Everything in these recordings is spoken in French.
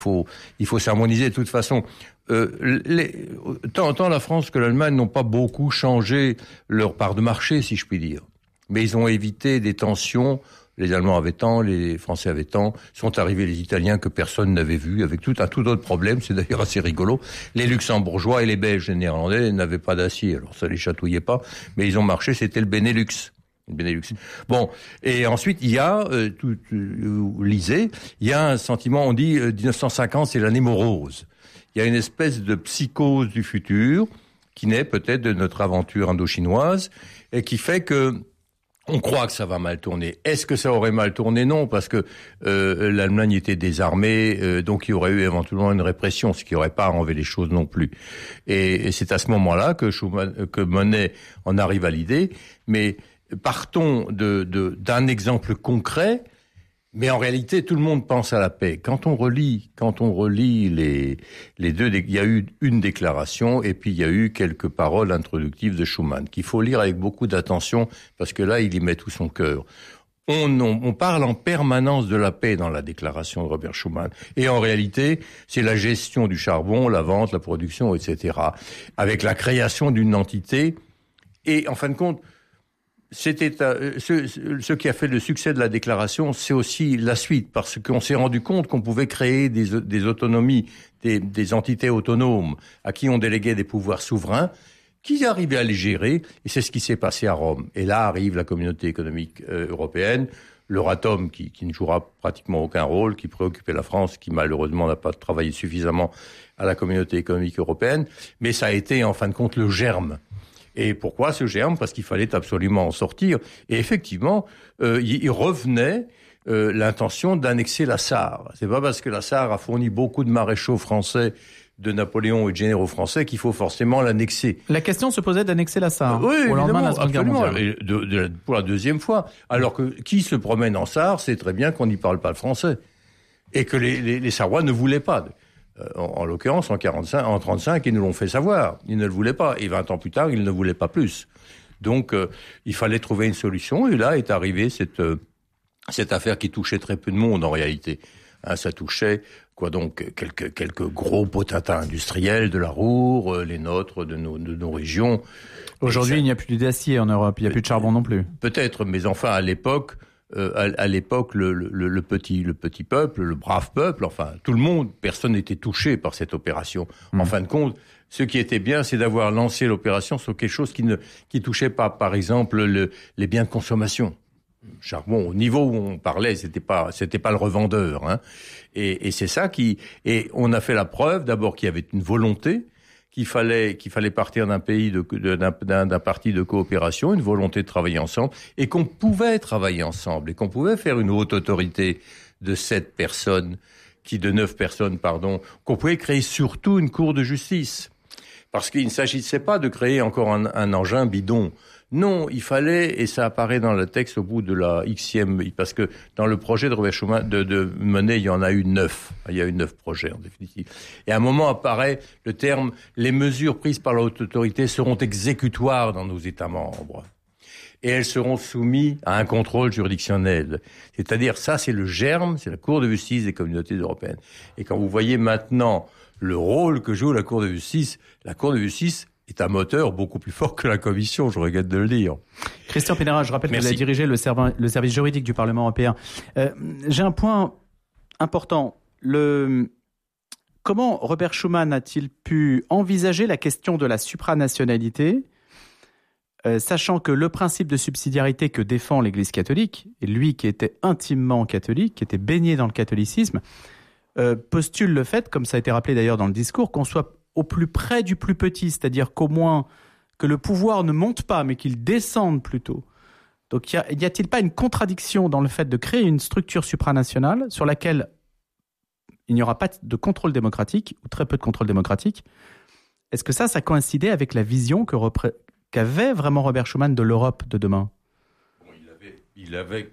Il faut s'harmoniser de toute façon. Tant la France que l'Allemagne n'ont pas beaucoup changé leur part de marché, si je puis dire. Mais ils ont évité des tensions. Les Allemands avaient tant, les Français avaient tant. Sont arrivés les Italiens que personne n'avait vus, avec tout autre problème. C'est d'ailleurs assez rigolo. Les Luxembourgeois et les Belges et les Néerlandais n'avaient pas d'acier. Alors ça les chatouillait pas. Mais ils ont marché, c'était le Benelux. Bon, et ensuite, il y a, vous lisez, il y a un sentiment, on dit 1950, c'est l'année morose. Il y a une espèce de psychose du futur qui naît peut-être de notre aventure indo-chinoise et qui fait que on croit que ça va mal tourner. Est-ce que ça aurait mal tourné ? Non, parce que l'Allemagne était désarmée, donc il y aurait eu éventuellement une répression, ce qui n'aurait pas arrangé les choses non plus. Et c'est à ce moment-là que Monnet en arrive à l'idée, mais partons d'un exemple concret, mais en réalité, tout le monde pense à la paix. Quand on relit les deux, il y a eu une déclaration et puis il y a eu quelques paroles introductives de Schuman, qu'il faut lire avec beaucoup d'attention parce que là, il y met tout son cœur. On parle en permanence de la paix dans la déclaration de Robert Schuman. Et en réalité, c'est la gestion du charbon, la vente, la production, etc. Avec la création d'une entité. Et en fin de compte, ce qui a fait le succès de la déclaration, c'est aussi la suite, parce qu'on s'est rendu compte qu'on pouvait créer des autonomies, des entités autonomes à qui on déléguait des pouvoirs souverains, qui arrivaient à les gérer, et c'est ce qui s'est passé à Rome. Et là arrive la communauté économique européenne, l'Euratom qui ne jouera pratiquement aucun rôle, qui préoccupait la France, qui malheureusement n'a pas travaillé suffisamment à la communauté économique européenne, mais ça a été en fin de compte le germe. Et pourquoi ce germe ? Parce qu'il fallait absolument en sortir. Et effectivement, il revenait l'intention d'annexer la Sarre. C'est pas parce que la Sarre a fourni beaucoup de maréchaux français, de Napoléon et de généraux français qu'il faut forcément l'annexer. La question se posait d'annexer la Sarre. Oui, au lendemain de la Seconde Guerre mondiale. Et pour la deuxième fois. Alors que qui se promène en Sarre sait très bien qu'on n'y parle pas le français. Et que les Sarrois ne voulaient pas. En l'occurrence, en 1935, ils nous l'ont fait savoir. Ils ne le voulaient pas. Et 20 ans plus tard, ils ne voulaient pas plus. Donc, il fallait trouver une solution. Et là est arrivée cette affaire qui touchait très peu de monde, en réalité. Ça touchait, quelques gros potentats industriels de la Ruhr, les nôtres, de nos régions. Aujourd'hui, il n'y a plus d'acier en Europe. Il n'y a plus de charbon non plus. Peut-être, mais enfin, à l'époque, le petit peuple, le brave peuple, enfin tout le monde, personne n'était touché par cette opération. En fin de compte, ce qui était bien, c'est d'avoir lancé l'opération sur quelque chose qui touchait pas, par exemple, les biens de consommation. Charbon, au niveau où on parlait, c'était pas le revendeur, hein. Et c'est ça et on a fait la preuve d'abord qu'il y avait une volonté, qu'il fallait partir d'un parti de coopération, une volonté de travailler ensemble, et qu'on pouvait travailler ensemble, et qu'on pouvait faire une haute autorité de 9 personnes, qu'on pouvait créer surtout une cour de justice. Parce qu'il ne s'agissait pas de créer encore un engin bidon. Non, il fallait, et ça apparaît dans le texte au bout de la Xème, parce que dans le projet de Robert Schuman, de Monnet, il y en a eu 9. Il y a eu 9 projets, en définitive. Et à un moment apparaît le terme « les mesures prises par la haute autorité seront exécutoires dans nos États membres ». Et elles seront soumises à un contrôle juridictionnel. C'est-à-dire, ça, c'est le germe, c'est la Cour de justice des communautés européennes. Et quand vous voyez maintenant le rôle que joue la Cour de justice est un moteur beaucoup plus fort que la Commission, je regrette de le dire. Christian Pinera, je rappelle que vous avez dirigé le service juridique du Parlement européen. J'ai un point important. Comment Robert Schuman a-t-il pu envisager la question de la supranationalité, sachant que le principe de subsidiarité que défend l'Église catholique, et lui qui était intimement catholique, qui était baigné dans le catholicisme, postule le fait, comme ça a été rappelé d'ailleurs dans le discours, qu'on soit au plus près du plus petit, c'est-à-dire qu'au moins que le pouvoir ne monte pas, mais qu'il descende plutôt. Donc y a-t-il pas une contradiction dans le fait de créer une structure supranationale sur laquelle il n'y aura pas de contrôle démocratique, ou très peu de contrôle démocratique ? Est-ce que ça coïncidait avec la vision qu'avait vraiment Robert Schuman de l'Europe de demain ? Il avait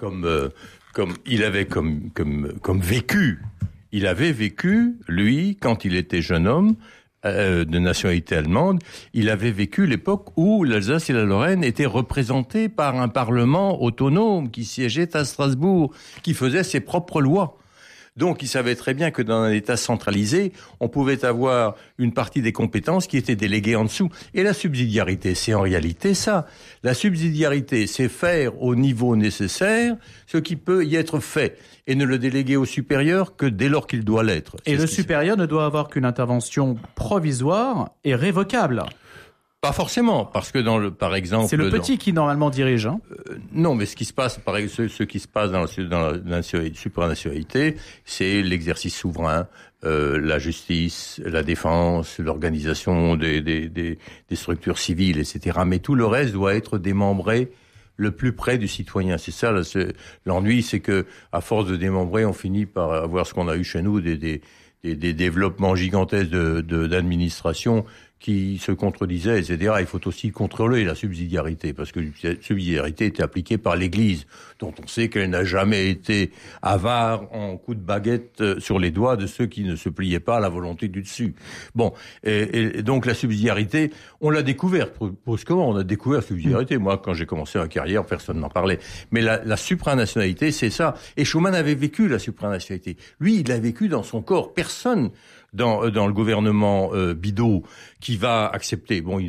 vécu. Il avait vécu, lui, quand il était jeune homme, de nationalité allemande, il avait vécu l'époque où l'Alsace et la Lorraine étaient représentées par un parlement autonome qui siégeait à Strasbourg, qui faisait ses propres lois. Donc, il savait très bien que dans un État centralisé, on pouvait avoir une partie des compétences qui étaient déléguées en dessous. Et la subsidiarité, c'est en réalité ça. La subsidiarité, c'est faire au niveau nécessaire ce qui peut y être fait et ne le déléguer au supérieur que dès lors qu'il doit l'être. Et le supérieur ne doit avoir qu'une intervention provisoire et révocable. Pas forcément, parce que par exemple... C'est le petit qui normalement dirige. Hein. Non, mais ce qui se passe dans la supranationalité, c'est l'exercice souverain, la justice, la défense, l'organisation des structures civiles, etc. Mais tout le reste doit être démembré le plus près du citoyen. C'est ça, l'ennui, c'est que à force de démembrer, on finit par avoir ce qu'on a eu chez nous, des développements gigantesques d'administration qui se contredisaient, etc. Il faut aussi contrôler la subsidiarité, parce que la subsidiarité était appliquée par l'Église, dont on sait qu'elle n'a jamais été avare en coups de baguette sur les doigts de ceux qui ne se pliaient pas à la volonté du dessus. Bon, et donc la subsidiarité, on l'a découverte. Brusquement, on a découvert la subsidiarité. Moi, quand j'ai commencé ma carrière, personne n'en parlait. Mais la supranationalité, c'est ça. Et Schuman avait vécu la supranationalité. Lui, il l'a vécu dans son corps. Personne dans le gouvernement Bidault qui va accepter. Bon,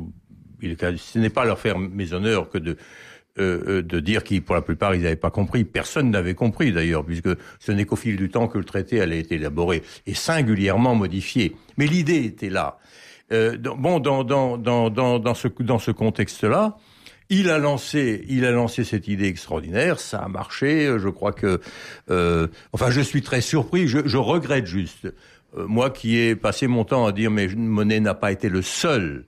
ce n'est pas leur faire méshonneur que de dire qu'ils, pour la plupart, ils n'avaient pas compris. Personne n'avait compris, d'ailleurs, puisque ce n'est qu'au fil du temps que le traité allait être élaboré et singulièrement modifié. Mais l'idée était là. Dans ce contexte-là, il a lancé cette idée extraordinaire. Ça a marché. Je crois que, je suis très surpris. Je regrette juste. Moi qui ai passé mon temps à dire mais Monet n'a pas été le seul.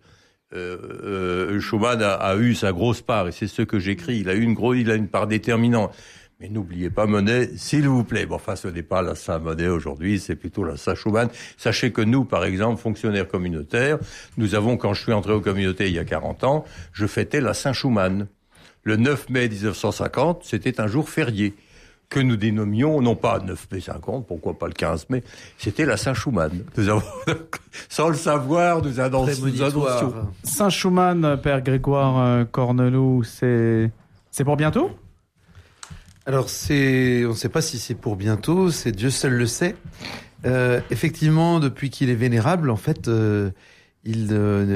Schuman a eu sa grosse part et c'est ce que j'écris. Il a une part déterminante. Mais n'oubliez pas Monet, s'il vous plaît. Bon, enfin, ce n'est pas la Saint-Monet aujourd'hui, c'est plutôt la Saint-Schuman. Sachez que nous, par exemple, fonctionnaires communautaires, quand je suis entré aux communautés il y a 40 ans, je fêtais la Saint-Schuman. Le 9 mai 1950, c'était un jour férié que nous dénommions, non pas 9 mai 50, pourquoi pas le 15 mai, c'était la Saint-Schuman. Sans le savoir, nous annoncions. Saint-Schuman, Père Grégoire Corneloup, c'est pour bientôt ? Alors, on ne sait pas si c'est pour bientôt, c'est Dieu seul le sait. Effectivement, depuis qu'il est vénérable, en fait, il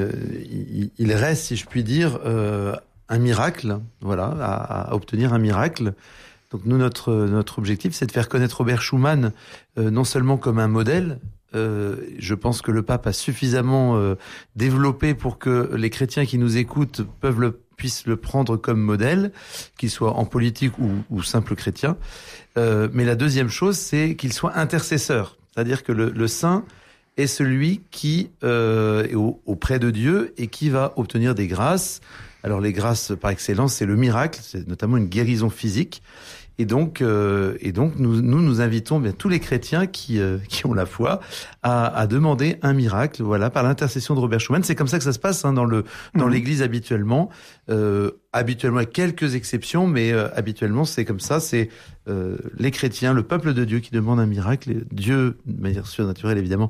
reste, si je puis dire, un miracle, voilà, à obtenir un miracle. Donc nous, notre objectif, c'est de faire connaître Robert Schuman non seulement comme un modèle. Je pense que le pape a suffisamment développé pour que les chrétiens qui nous écoutent puissent le prendre comme modèle, qu'il soit en politique ou simple chrétien. Mais la deuxième chose, c'est qu'il soit intercesseur. C'est-à-dire que le saint est celui qui est auprès de Dieu et qui va obtenir des grâces. Alors les grâces par excellence, c'est le miracle, c'est notamment une guérison physique. Et donc nous invitons bien tous les chrétiens qui ont la foi à demander un miracle, voilà, par l'intercession de Robert Schuman. C'est comme ça que ça se passe dans l'Église habituellement. Habituellement, avec quelques exceptions, mais habituellement c'est comme ça. C'est les chrétiens, le peuple de Dieu qui demande un miracle. Et Dieu, de manière surnaturelle évidemment,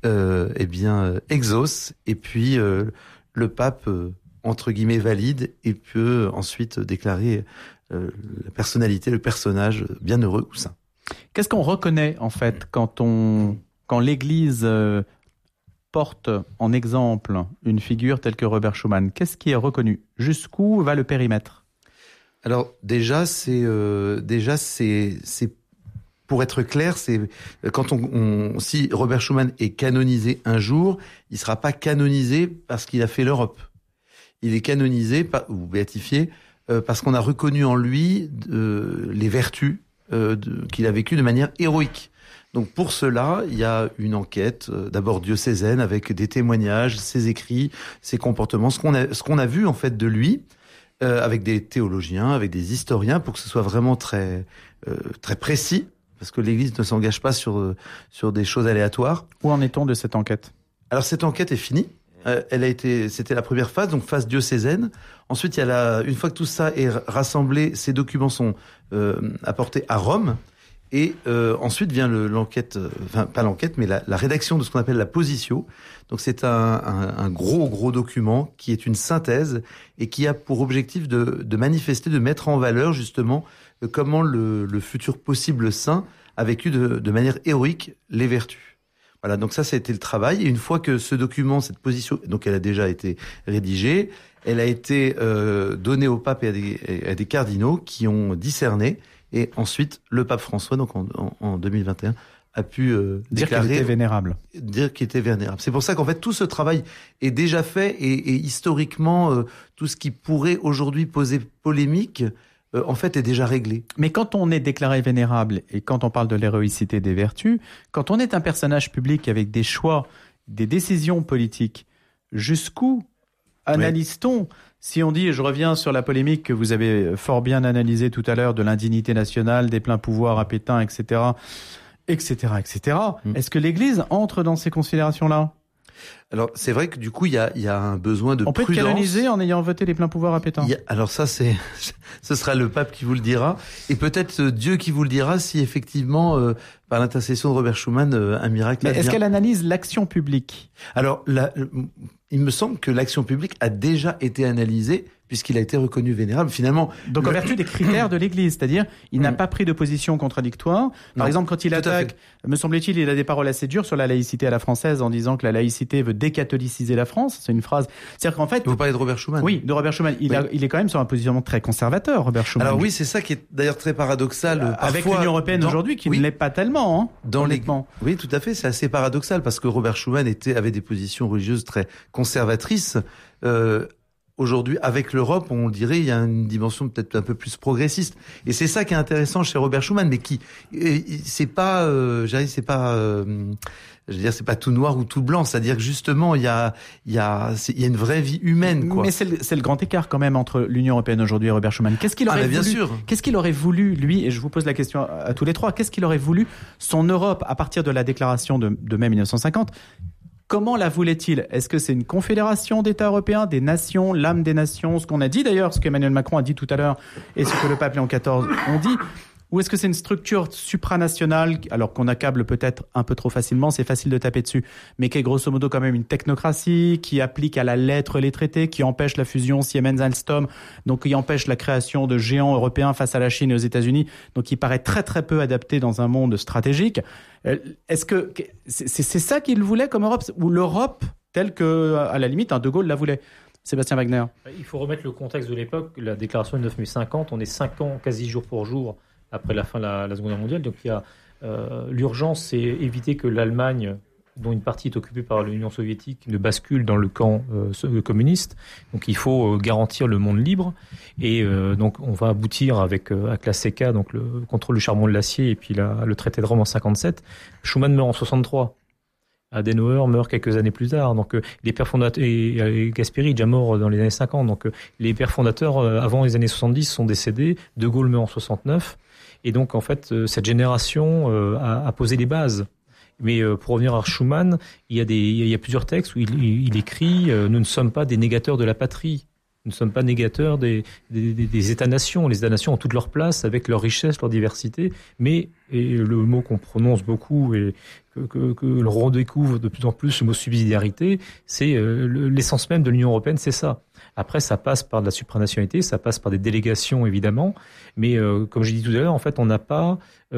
exauce. Et puis le pape entre guillemets valide et peut ensuite déclarer la personnalité, le personnage bienheureux ou saint. Qu'est-ce qu'on reconnaît en fait quand l'Église porte en exemple une figure telle que Robert Schuman? Qu'est-ce qui est reconnu? Jusqu'où va le périmètre? Alors déjà c'est pour être clair, c'est quand si Robert Schuman est canonisé un jour, il sera pas canonisé parce qu'il a fait l'Europe. Il est canonisé ou béatifié parce qu'on a reconnu en lui les vertus qu'il a vécues de manière héroïque. Donc pour cela, il y a une enquête, d'abord diocésaine, avec des témoignages, ses écrits, ses comportements, ce qu'on a vu en fait de lui, avec des théologiens, avec des historiens, pour que ce soit vraiment très très précis, parce que l'Église ne s'engage pas sur des choses aléatoires. Où en est-on de cette enquête? Alors cette enquête est finie. C'était la première phase, donc phase diocésaine. Ensuite, une fois que tout ça est rassemblé, ces documents sont apportés à Rome. Et ensuite vient l'enquête, enfin pas l'enquête, mais la rédaction de ce qu'on appelle la positio. Donc c'est un gros document qui est une synthèse et qui a pour objectif de manifester, de mettre en valeur justement comment le futur possible saint a vécu de manière héroïque les vertus. Voilà, donc ça a été le travail. Et une fois que ce document, cette position, donc elle a déjà été rédigée, elle a été donnée au pape et à des cardinaux qui ont discerné. Et ensuite, le pape François, donc en 2021, a pu dire qu'il était vénérable. Dire qu'il était vénérable. C'est pour ça qu'en fait, tout ce travail est déjà fait et historiquement, tout ce qui pourrait aujourd'hui poser polémique, en fait, est déjà réglé. Mais quand on est déclaré vénérable et quand on parle de l'héroïcité des vertus, quand on est un personnage public avec des choix, des décisions politiques, jusqu'où analyse-t-on ? Si on dit, et je reviens sur la polémique que vous avez fort bien analysée tout à l'heure de l'indignité nationale, des pleins pouvoirs à Pétain, etc., est-ce que l'Église entre dans ces considérations-là ? Alors, c'est vrai que du coup, il y a un besoin de prudence. On peut être canonisé en ayant voté les pleins pouvoirs à Pétain. Alors ça, ce sera le pape qui vous le dira. Et peut-être Dieu qui vous le dira si effectivement, par l'intercession de Robert Schuman, un miracle Mais est-ce qu'elle analyse l'action publique ? Alors, il me semble que l'action publique a déjà été analysée puisqu'il a été reconnu vénérable. Finalement, donc en vertu des critères de l'Église, c'est-à-dire il n'a pas pris de position contradictoire. Par exemple, quand il attaque, me semble-t-il, il a des paroles assez dures sur la laïcité à la française en disant que la laïcité veut décatholiciser la France. C'est une phrase. C'est-à-dire qu'en fait, vous parlez de Robert Schuman. Oui, de Robert Schuman. Il est quand même sur un positionnement très conservateur, Robert Schuman. Alors oui, c'est ça qui est d'ailleurs très paradoxal. Parfois, avec l'Union européenne aujourd'hui, qui ne l'est pas tellement. Oui, tout à fait. C'est assez paradoxal parce que Robert Schuman avait des positions religieuses très conservatrices. Aujourd'hui, avec l'Europe, on dirait, il y a une dimension peut-être un peu plus progressiste. Et c'est ça qui est intéressant chez Robert Schuman, mais c'est pas tout noir ou tout blanc. C'est-à-dire que justement, il y a une vraie vie humaine, quoi. Mais c'est le grand écart quand même entre l'Union européenne aujourd'hui et Robert Schuman. Qu'est-ce qu'il aurait voulu, lui, et je vous pose la question à tous les trois, qu'est-ce qu'il aurait voulu son Europe à partir de la déclaration de mai 1950? Comment la voulait-il ? Est-ce que c'est une confédération d'États européens, des nations, l'âme des nations, ce qu'on a dit d'ailleurs, ce qu'Emmanuel Macron a dit tout à l'heure et ce que le pape Léon XIV ont dit ? Ou est-ce que c'est une structure supranationale, alors qu'on accable peut-être un peu trop facilement, c'est facile de taper dessus, mais qui est grosso modo quand même une technocratie, qui applique à la lettre les traités, qui empêche la fusion Siemens-Alstom, donc qui empêche la création de géants européens face à la Chine et aux États-Unis, donc qui paraît très très peu adapté dans un monde stratégique. Est-ce que c'est ça qu'il voulait comme Europe, ou l'Europe telle que, à la limite, De Gaulle la voulait ? Sébastien Wagner. Il faut remettre le contexte de l'époque. La déclaration de 9 mai 50, on est 5 ans, quasi jour pour jour, après la fin de la Seconde Guerre mondiale. Donc il y a l'urgence, c'est éviter que l'Allemagne, dont une partie est occupée par l'Union soviétique, ne bascule dans le camp communiste. Donc il faut garantir le monde libre. Et donc on va aboutir avec la CECA, donc le contrôle du charbon de l'acier, et puis le traité de Rome en 57. Schuman meurt en 63. Adenauer meurt quelques années plus tard. Donc les pères fondateurs, et Gasperi est déjà mort dans les années 50. Donc les pères fondateurs avant les années 70 sont décédés. De Gaulle meurt en 69. Et donc, en fait, cette génération a posé les bases. Mais pour revenir à Schuman, il y a plusieurs textes où il écrit « Nous ne sommes pas des négateurs de la patrie. Nous ne sommes pas négateurs des États-nations. Les États-nations ont toute leur place avec leur richesse, leur diversité. Mais, et le mot qu'on prononce beaucoup et que l'on redécouvre de plus en plus, le mot subsidiarité, c'est l'essence même de l'Union européenne, c'est ça. Après, ça passe par de la supranationalité, ça passe par des délégations, évidemment. Mais comme j'ai dit tout à l'heure, en fait, on n'a pas...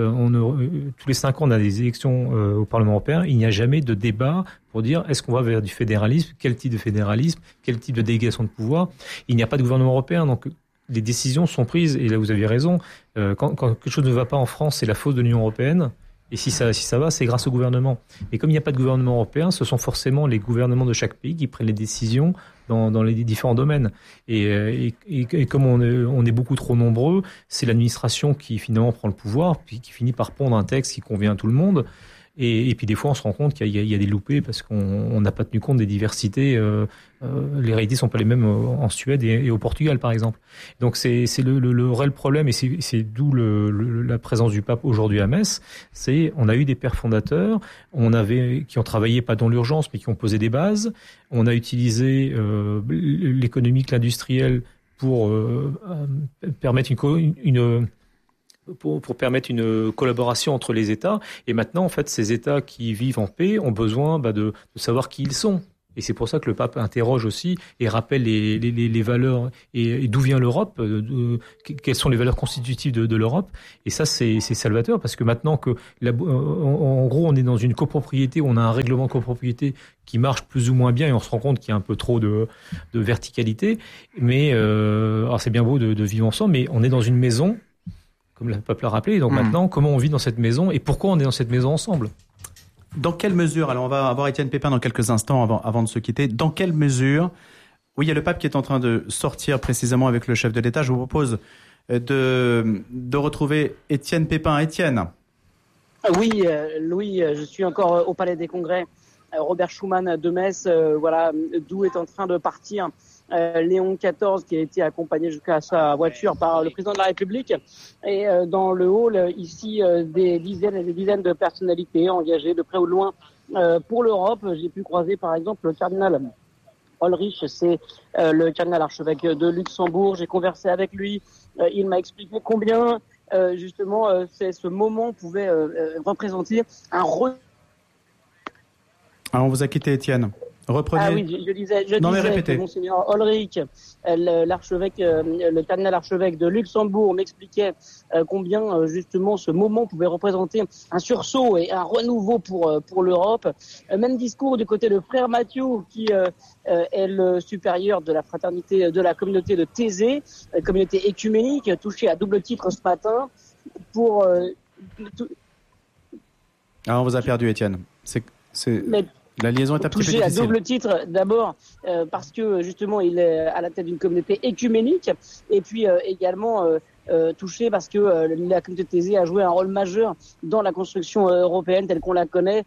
tous les 5 ans, on a des élections au Parlement européen. Il n'y a jamais de débat pour dire est-ce qu'on va vers du fédéralisme, quel type de fédéralisme, quel type de délégation de pouvoir. Il n'y a pas de gouvernement européen, donc les décisions sont prises. Et là, vous avez raison. Quand quelque chose ne va pas en France, c'est la faute de l'Union européenne. Et si ça va, c'est grâce au gouvernement. Mais comme il n'y a pas de gouvernement européen, ce sont forcément les gouvernements de chaque pays qui prennent les décisions dans les différents domaines. Et comme on est beaucoup trop nombreux, c'est l'administration qui finalement prend le pouvoir, puis qui finit par pondre un texte qui convient à tout le monde. Et puis des fois, on se rend compte qu'il y a des loupés parce qu'on n'a pas tenu compte des diversités. Les réalités sont pas les mêmes en Suède et au Portugal, par exemple. Donc c'est le réel problème, et c'est d'où la présence du pape aujourd'hui à Metz. On a eu des pères fondateurs, qui ont travaillé pas dans l'urgence, mais qui ont posé des bases. On a utilisé l'économique, l'industriel pour permettre pour permettre une collaboration entre les États. Et maintenant, en fait, ces États qui vivent en paix ont besoin de savoir qui ils sont. Et c'est pour ça que le pape interroge aussi et rappelle les valeurs et d'où vient l'Europe, quelles sont les valeurs constitutives de l'Europe. Et ça, c'est salvateur parce que maintenant que, en gros, on est dans une copropriété, on a un règlement de copropriété qui marche plus ou moins bien et on se rend compte qu'il y a un peu trop de verticalité. Mais alors c'est bien beau de vivre ensemble, mais on est dans une maison, comme le pape l'a rappelé. Donc maintenant, comment on vit dans cette maison et pourquoi on est dans cette maison ensemble? Dans quelle mesure, alors on va avoir Étienne Pépin dans quelques instants avant de se quitter, dans quelle mesure, oui, il y a le pape qui est en train de sortir précisément avec le chef de l'État, je vous propose de retrouver Étienne Pépin. Étienne. Oui, Louis, je suis encore au Palais des Congrès. Robert Schuman de Metz, voilà, d'où est en train de partir Léon XIV, qui a été accompagné jusqu'à sa voiture par le président de la République. Et dans le hall, ici, des dizaines et des dizaines de personnalités engagées de près ou de loin pour l'Europe. J'ai pu croiser, par exemple, le cardinal Ulrich, c'est le cardinal archevêque de Luxembourg. J'ai conversé avec lui. Il m'a expliqué combien, justement, ce moment pouvait représenter un on vous a quitté, Étienne. Reprenez. Ah oui, je disais que Monseigneur Ulrich, le cardinal archevêque de Luxembourg, m'expliquait combien justement ce moment pouvait représenter un sursaut et un renouveau pour l'Europe. Même discours du côté de frère Mathieu, qui est le supérieur de la fraternité de la communauté de Thésée, communauté écuménique, touchée à double titre ce matin pour. On vous a perdu, Étienne. La liaison est un petit peu difficile. Touché à double titre, d'abord parce que justement il est à la tête d'une communauté écuménique, et puis également touché parce que la communauté de Thésée a joué un rôle majeur dans la construction européenne telle qu'on la connaît,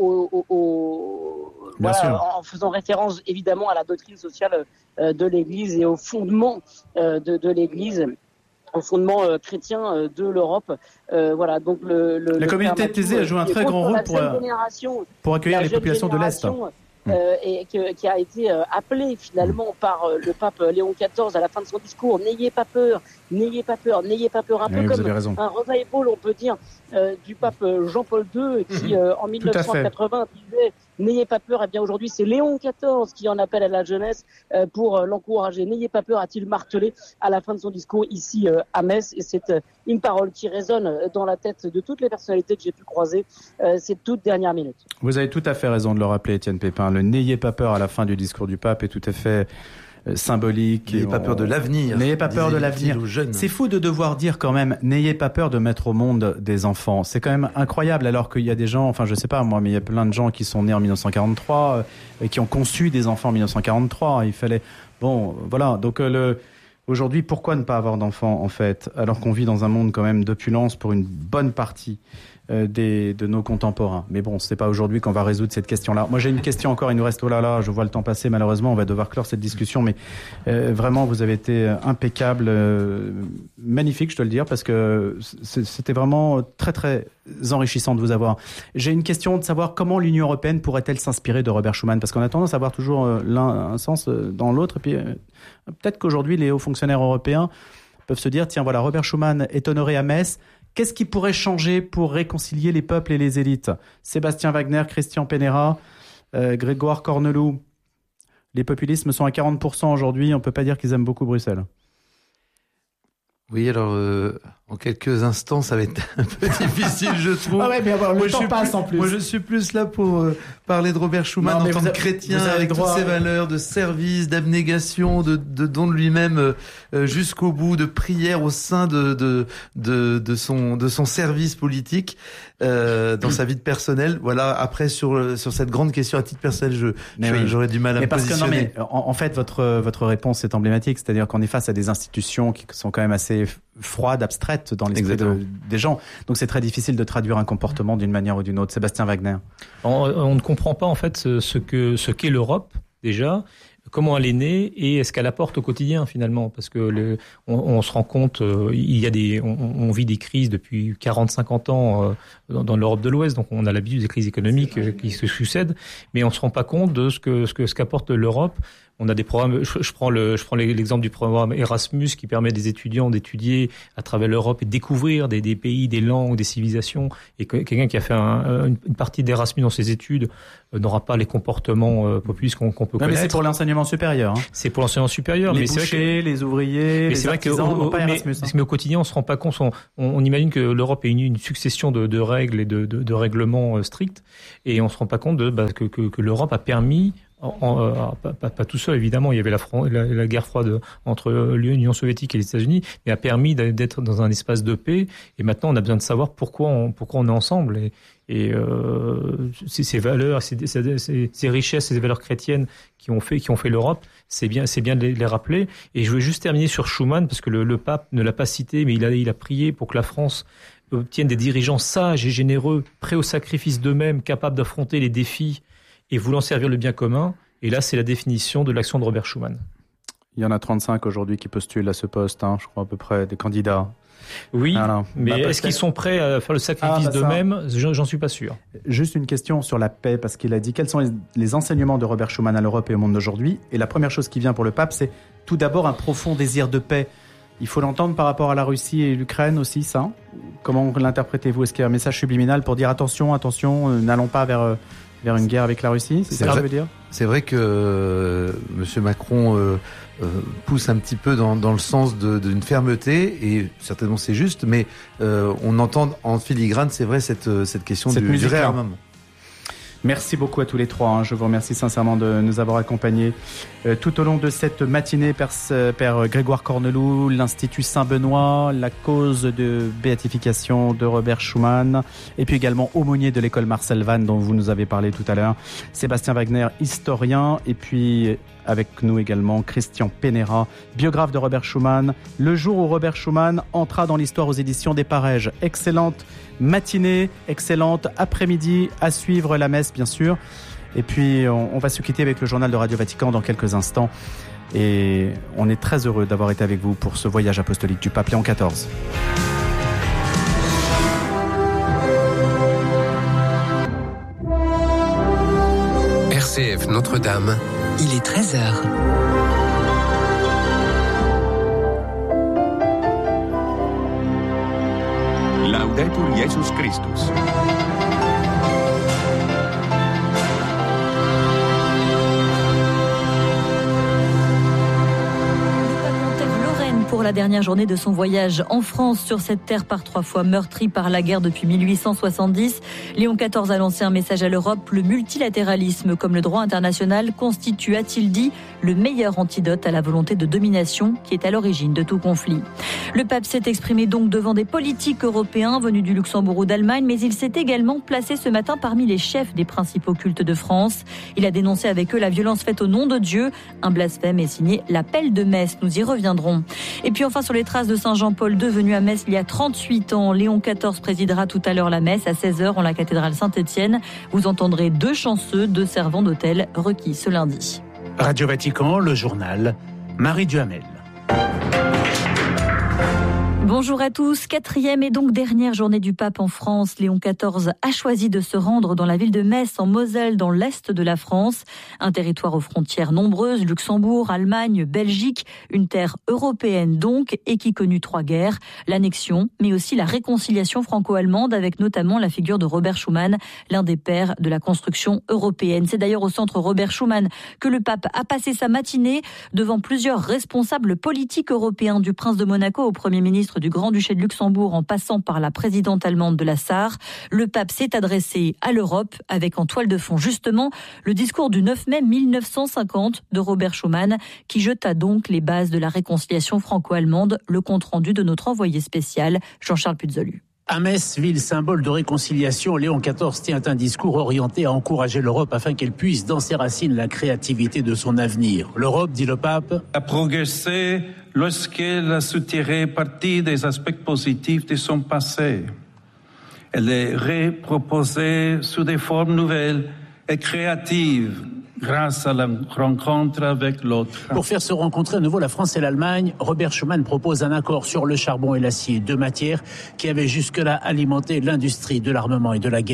en faisant référence évidemment à la doctrine sociale de l'Église et au fondement de l'Église, au fondement chrétien de l'Europe. Voilà, donc la communauté de Thésée a joué un très grand rôle pour accueillir les populations de l'Est. Et qui a été appelé finalement par le pape Léon XIV à la fin de son discours. N'ayez pas peur, n'ayez pas peur, n'ayez pas peur. Un peu comme un revival, on peut dire, du pape Jean-Paul II qui en 1980 disait n'ayez pas peur. Eh bien aujourd'hui c'est Léon XIV qui en appelle à la jeunesse pour l'encourager. N'ayez pas peur, a-t-il martelé à la fin de son discours ici à Metz, et c'est une parole qui résonne dans la tête de toutes les personnalités que j'ai pu croiser ces toutes dernières minutes. Vous avez tout à fait raison de le rappeler, Étienne Pépin. Le n'ayez pas peur à la fin du discours du pape est tout à fait symbolique. N'ayez pas peur de l'avenir. N'ayez pas peur de l'avenir. C'est fou de devoir dire quand même, n'ayez pas peur de mettre au monde des enfants. C'est quand même incroyable, alors qu'il y a des gens, enfin je sais pas moi, mais il y a plein de gens qui sont nés en 1943 et qui ont conçu des enfants en 1943. Il fallait, bon, voilà. Donc aujourd'hui, pourquoi ne pas avoir d'enfants en fait, alors qu'on vit dans un monde quand même d'opulence pour une bonne partie de nos contemporains. Mais bon, c'est pas aujourd'hui qu'on va résoudre cette question-là. Moi, j'ai une question encore, il nous reste, je vois le temps passer, malheureusement, on va devoir clore cette discussion, mais vraiment, vous avez été impeccable, magnifique, je dois le dire, parce que c'était vraiment très, très enrichissant de vous avoir. J'ai une question de savoir comment l'Union européenne pourrait-elle s'inspirer de Robert Schuman, parce qu'on a tendance à avoir toujours un sens dans l'autre, et puis peut-être qu'aujourd'hui, les hauts fonctionnaires européens peuvent se dire, tiens, voilà, Robert Schuman est honoré à Metz. Qu'est-ce qui pourrait changer pour réconcilier les peuples et les élites? Sébastien Wagner, Christian Penera, Grégoire Corneloup. Les populismes sont à 40% aujourd'hui. On ne peut pas dire qu'ils aiment beaucoup Bruxelles. Oui, alors en quelques instants, ça va être un peu difficile, je trouve. Ah ouais, mais alors, le temps passe en plus. Moi, je suis plus là pour parler de Robert Schuman en tant que chrétien, avec toutes ses valeurs de service, d'abnégation, de don de lui-même jusqu'au bout, de prière au sein de son service politique, dans sa vie de personnelle. Voilà. Après, sur cette grande question à titre personnel, j'aurais du mal à me positionner. En fait, votre réponse est emblématique, c'est-à-dire qu'on est face à des institutions qui sont quand même assez froides, abstraites dans l'esprit des gens. Donc c'est très difficile de traduire un comportement d'une manière ou d'une autre. Sébastien Wagner. On ne comprend pas en fait ce qu'est l'Europe déjà, comment elle est née et est-ce qu'elle apporte au quotidien finalement, parce que on se rend compte, on vit des crises depuis 40-50 ans dans l'Europe de l'Ouest, donc on a l'habitude des crises économiques qui se succèdent, mais on se rend pas compte de ce qu'apporte l'Europe. On a des programmes, je prends l'exemple du programme Erasmus qui permet des étudiants d'étudier à travers l'Europe et de découvrir des pays, des langues, des civilisations. Et quelqu'un qui a fait une partie d'Erasmus dans ses études n'aura pas les comportements populistes qu'on peut connaître. Mais c'est pour l'enseignement supérieur. Hein. C'est pour l'enseignement supérieur. Les mais bouchers, c'est vrai que, les ouvriers, les artisans n'ont pas Erasmus. Mais au quotidien, on se rend pas compte. On imagine que l'Europe est une succession de règles et de règlements stricts, et on se rend pas compte que l'Europe a permis, pas tout seul évidemment, il y avait la guerre froide entre l'Union soviétique et les États-Unis, mais a permis d'être dans un espace de paix. Et maintenant, on a besoin de savoir pourquoi on est ensemble. Et ces valeurs, ces richesses, ces valeurs chrétiennes qui ont fait l'Europe, c'est bien de les rappeler. Et je veux juste terminer sur Schuman, parce que le pape ne l'a pas cité, mais il a prié pour que la France obtienne des dirigeants sages et généreux, prêts au sacrifice d'eux-mêmes, capables d'affronter les défis et voulant servir le bien commun. Et là, c'est la définition de l'action de Robert Schuman. Il y en a 35 aujourd'hui qui postulent à ce poste, je crois à peu près, des candidats. Oui, mais est-ce qu'ils sont prêts à faire le sacrifice d'eux-mêmes ? J'en suis pas sûr. Juste une question sur la paix, parce qu'il a dit quels sont les enseignements de Robert Schuman à l'Europe et au monde d'aujourd'hui. Et la première chose qui vient pour le pape, c'est tout d'abord un profond désir de paix. Il faut l'entendre par rapport à la Russie et l'Ukraine aussi, ça. Comment l'interprétez-vous ? Est-ce qu'il y a un message subliminal pour dire attention, n'allons pas vers une guerre avec la Russie ? C'est ça que ça veut dire ? C'est vrai que M. Macron pousse un petit peu dans le sens d'une fermeté, et certainement c'est juste, mais on entend en filigrane, c'est vrai, cette question du réarmement. Merci beaucoup à tous les trois. Je vous remercie sincèrement de nous avoir accompagnés tout au long de cette matinée. Père Grégoire Corneloup, l'Institut Saint-Benoît, la cause de béatification de Robert Schuman, et puis également aumônier de l'école Marcel Vann dont vous nous avez parlé tout à l'heure. Sébastien Wagner, historien, et puis avec nous également Christian Penera, biographe de Robert Schuman. Le jour où Robert Schuman entra dans l'histoire aux éditions des Parèges. Excellente matinée, excellente après-midi, à suivre la messe bien sûr. Et puis on va se quitter avec le journal de Radio Vatican dans quelques instants. Et on est très heureux d'avoir été avec vous pour ce voyage apostolique du pape Léon XIV. RCF Notre-Dame, il est 13h. Laudetur Jesus Christus. Pour la dernière journée de son voyage en France, sur cette terre par 3 fois meurtrie par la guerre depuis 1870, Léon XIV a lancé un message à l'Europe. Le multilatéralisme, comme le droit international, constitue, a-t-il dit, le meilleur antidote à la volonté de domination qui est à l'origine de tout conflit. Le pape s'est exprimé donc devant des politiques européens venus du Luxembourg ou d'Allemagne, mais il s'est également placé ce matin parmi les chefs des principaux cultes de France. Il a dénoncé avec eux la violence faite au nom de Dieu, un blasphème, et signé l'appel de Metz. Nous y reviendrons. Et puis enfin, sur les traces de Saint Jean-Paul II venu à Metz il y a 38 ans, Léon XIV présidera tout à l'heure la messe à 16h en la cathédrale Saint-Étienne. Vous entendrez 2 chanceux, 2 servants d'hôtel requis ce lundi. Radio Vatican, le journal, Marie Duhamel. Bonjour à tous. 4e et donc dernière journée du pape en France. Léon XIV a choisi de se rendre dans la ville de Metz, en Moselle, dans l'est de la France. Un territoire aux frontières nombreuses, Luxembourg, Allemagne, Belgique. Une terre européenne donc, et qui connut 3 guerres. L'annexion, mais aussi la réconciliation franco-allemande, avec notamment la figure de Robert Schuman, l'un des pères de la construction européenne. C'est d'ailleurs au centre Robert Schuman que le pape a passé sa matinée devant plusieurs responsables politiques européens, du prince de Monaco au Premier ministre du Grand-Duché de Luxembourg en passant par la présidente allemande de la SAR. Le pape s'est adressé à l'Europe avec en toile de fond justement le discours du 9 mai 1950 de Robert Schuman qui jeta donc les bases de la réconciliation franco-allemande. Le compte-rendu de notre envoyé spécial Jean-Charles Puzolu. À Metz, ville symbole de réconciliation, Léon XIV tient un discours orienté à encourager l'Europe afin qu'elle puisse, dans ses racines, la créativité de son avenir. L'Europe, dit le pape, a progressé lorsqu'elle a su tirer parti des aspects positifs de son passé. Elle est reproposée sous des formes nouvelles et créatives, grâce à la rencontre avec l'autre. Pour faire se rencontrer à nouveau la France et l'Allemagne, Robert Schuman propose un accord sur le charbon et l'acier, 2 matières qui avaient jusque-là alimenté l'industrie de l'armement et de la guerre.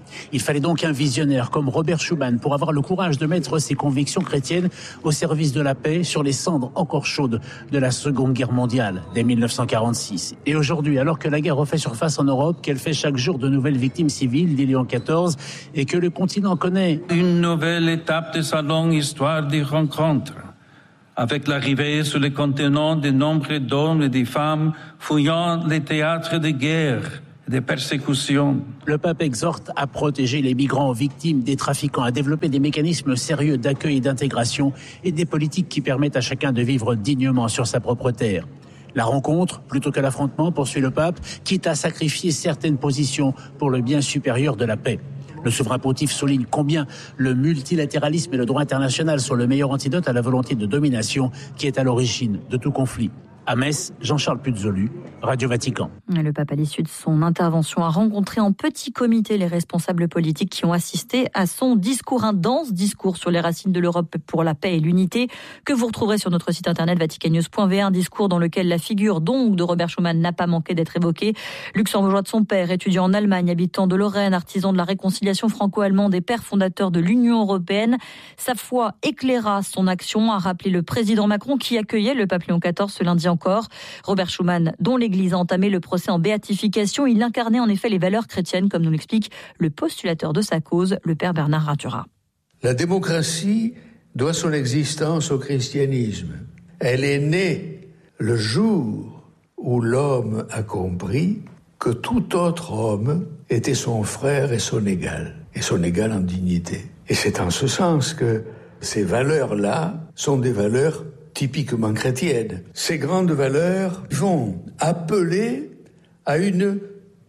Il fallait donc un visionnaire comme Robert Schuman pour avoir le courage de mettre ses convictions chrétiennes au service de la paix sur les cendres encore chaudes de la Seconde Guerre mondiale dès 1946. Et aujourd'hui, alors que la guerre refait surface en Europe, qu'elle fait chaque jour de nouvelles victimes civiles, dit Léon XIV, et que le continent connaît une nouvelle étape de sa longue histoire de rencontres, avec l'arrivée sur le continent de nombreux d'hommes et de femmes fouillant les théâtres de guerre et de persécutions. Le pape exhorte à protéger les migrants victimes des trafiquants, à développer des mécanismes sérieux d'accueil et d'intégration et des politiques qui permettent à chacun de vivre dignement sur sa propre terre. La rencontre, plutôt que l'affrontement, poursuit le pape, quitte à sacrifier certaines positions pour le bien supérieur de la paix. Le souverain pontife souligne combien le multilatéralisme et le droit international sont le meilleur antidote à la volonté de domination qui est à l'origine de tout conflit. À Metz, Jean-Charles Puzolu, Radio Vatican. Le pape, à l'issue de son intervention, a rencontré en petit comité les responsables politiques qui ont assisté à son discours, un dense discours sur les racines de l'Europe pour la paix et l'unité, que vous retrouverez sur notre site internet vaticannews.va, un discours dans lequel la figure donc de Robert Schuman n'a pas manqué d'être évoquée. Luxembourgeois de son père, étudiant en Allemagne, habitant de Lorraine, artisan de la réconciliation franco-allemande et père fondateur de l'Union européenne, sa foi éclaira son action, a rappelé le président Macron qui accueillait le pape Léon XIV ce lundi encore. Robert Schuman, dont l'Église a entamé le procès en béatification, il incarnait en effet les valeurs chrétiennes, comme nous l'explique le postulateur de sa cause, le père Bernard Ratura. La démocratie doit son existence au christianisme. Elle est née le jour où l'homme a compris que tout autre homme était son frère et son égal en dignité. Et c'est en ce sens que ces valeurs-là sont des valeurs typiquement chrétiennes. Ces grandes valeurs vont appeler à une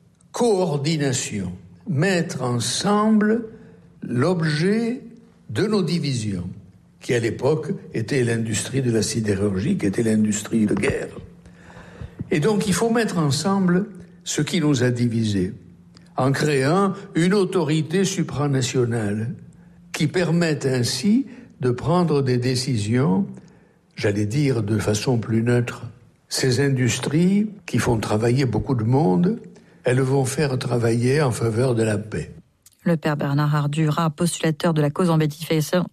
coordination, mettre ensemble l'objet de nos divisions, qui à l'époque était l'industrie de la sidérurgie, qui était l'industrie de guerre. Et donc il faut mettre ensemble ce qui nous a divisés, en créant une autorité supranationale qui permette ainsi de prendre des décisions, j'allais dire de façon plus neutre. Ces industries qui font travailler beaucoup de monde, elles vont faire travailler en faveur de la paix. Le père Bernard Ardura, postulateur de la cause en béatification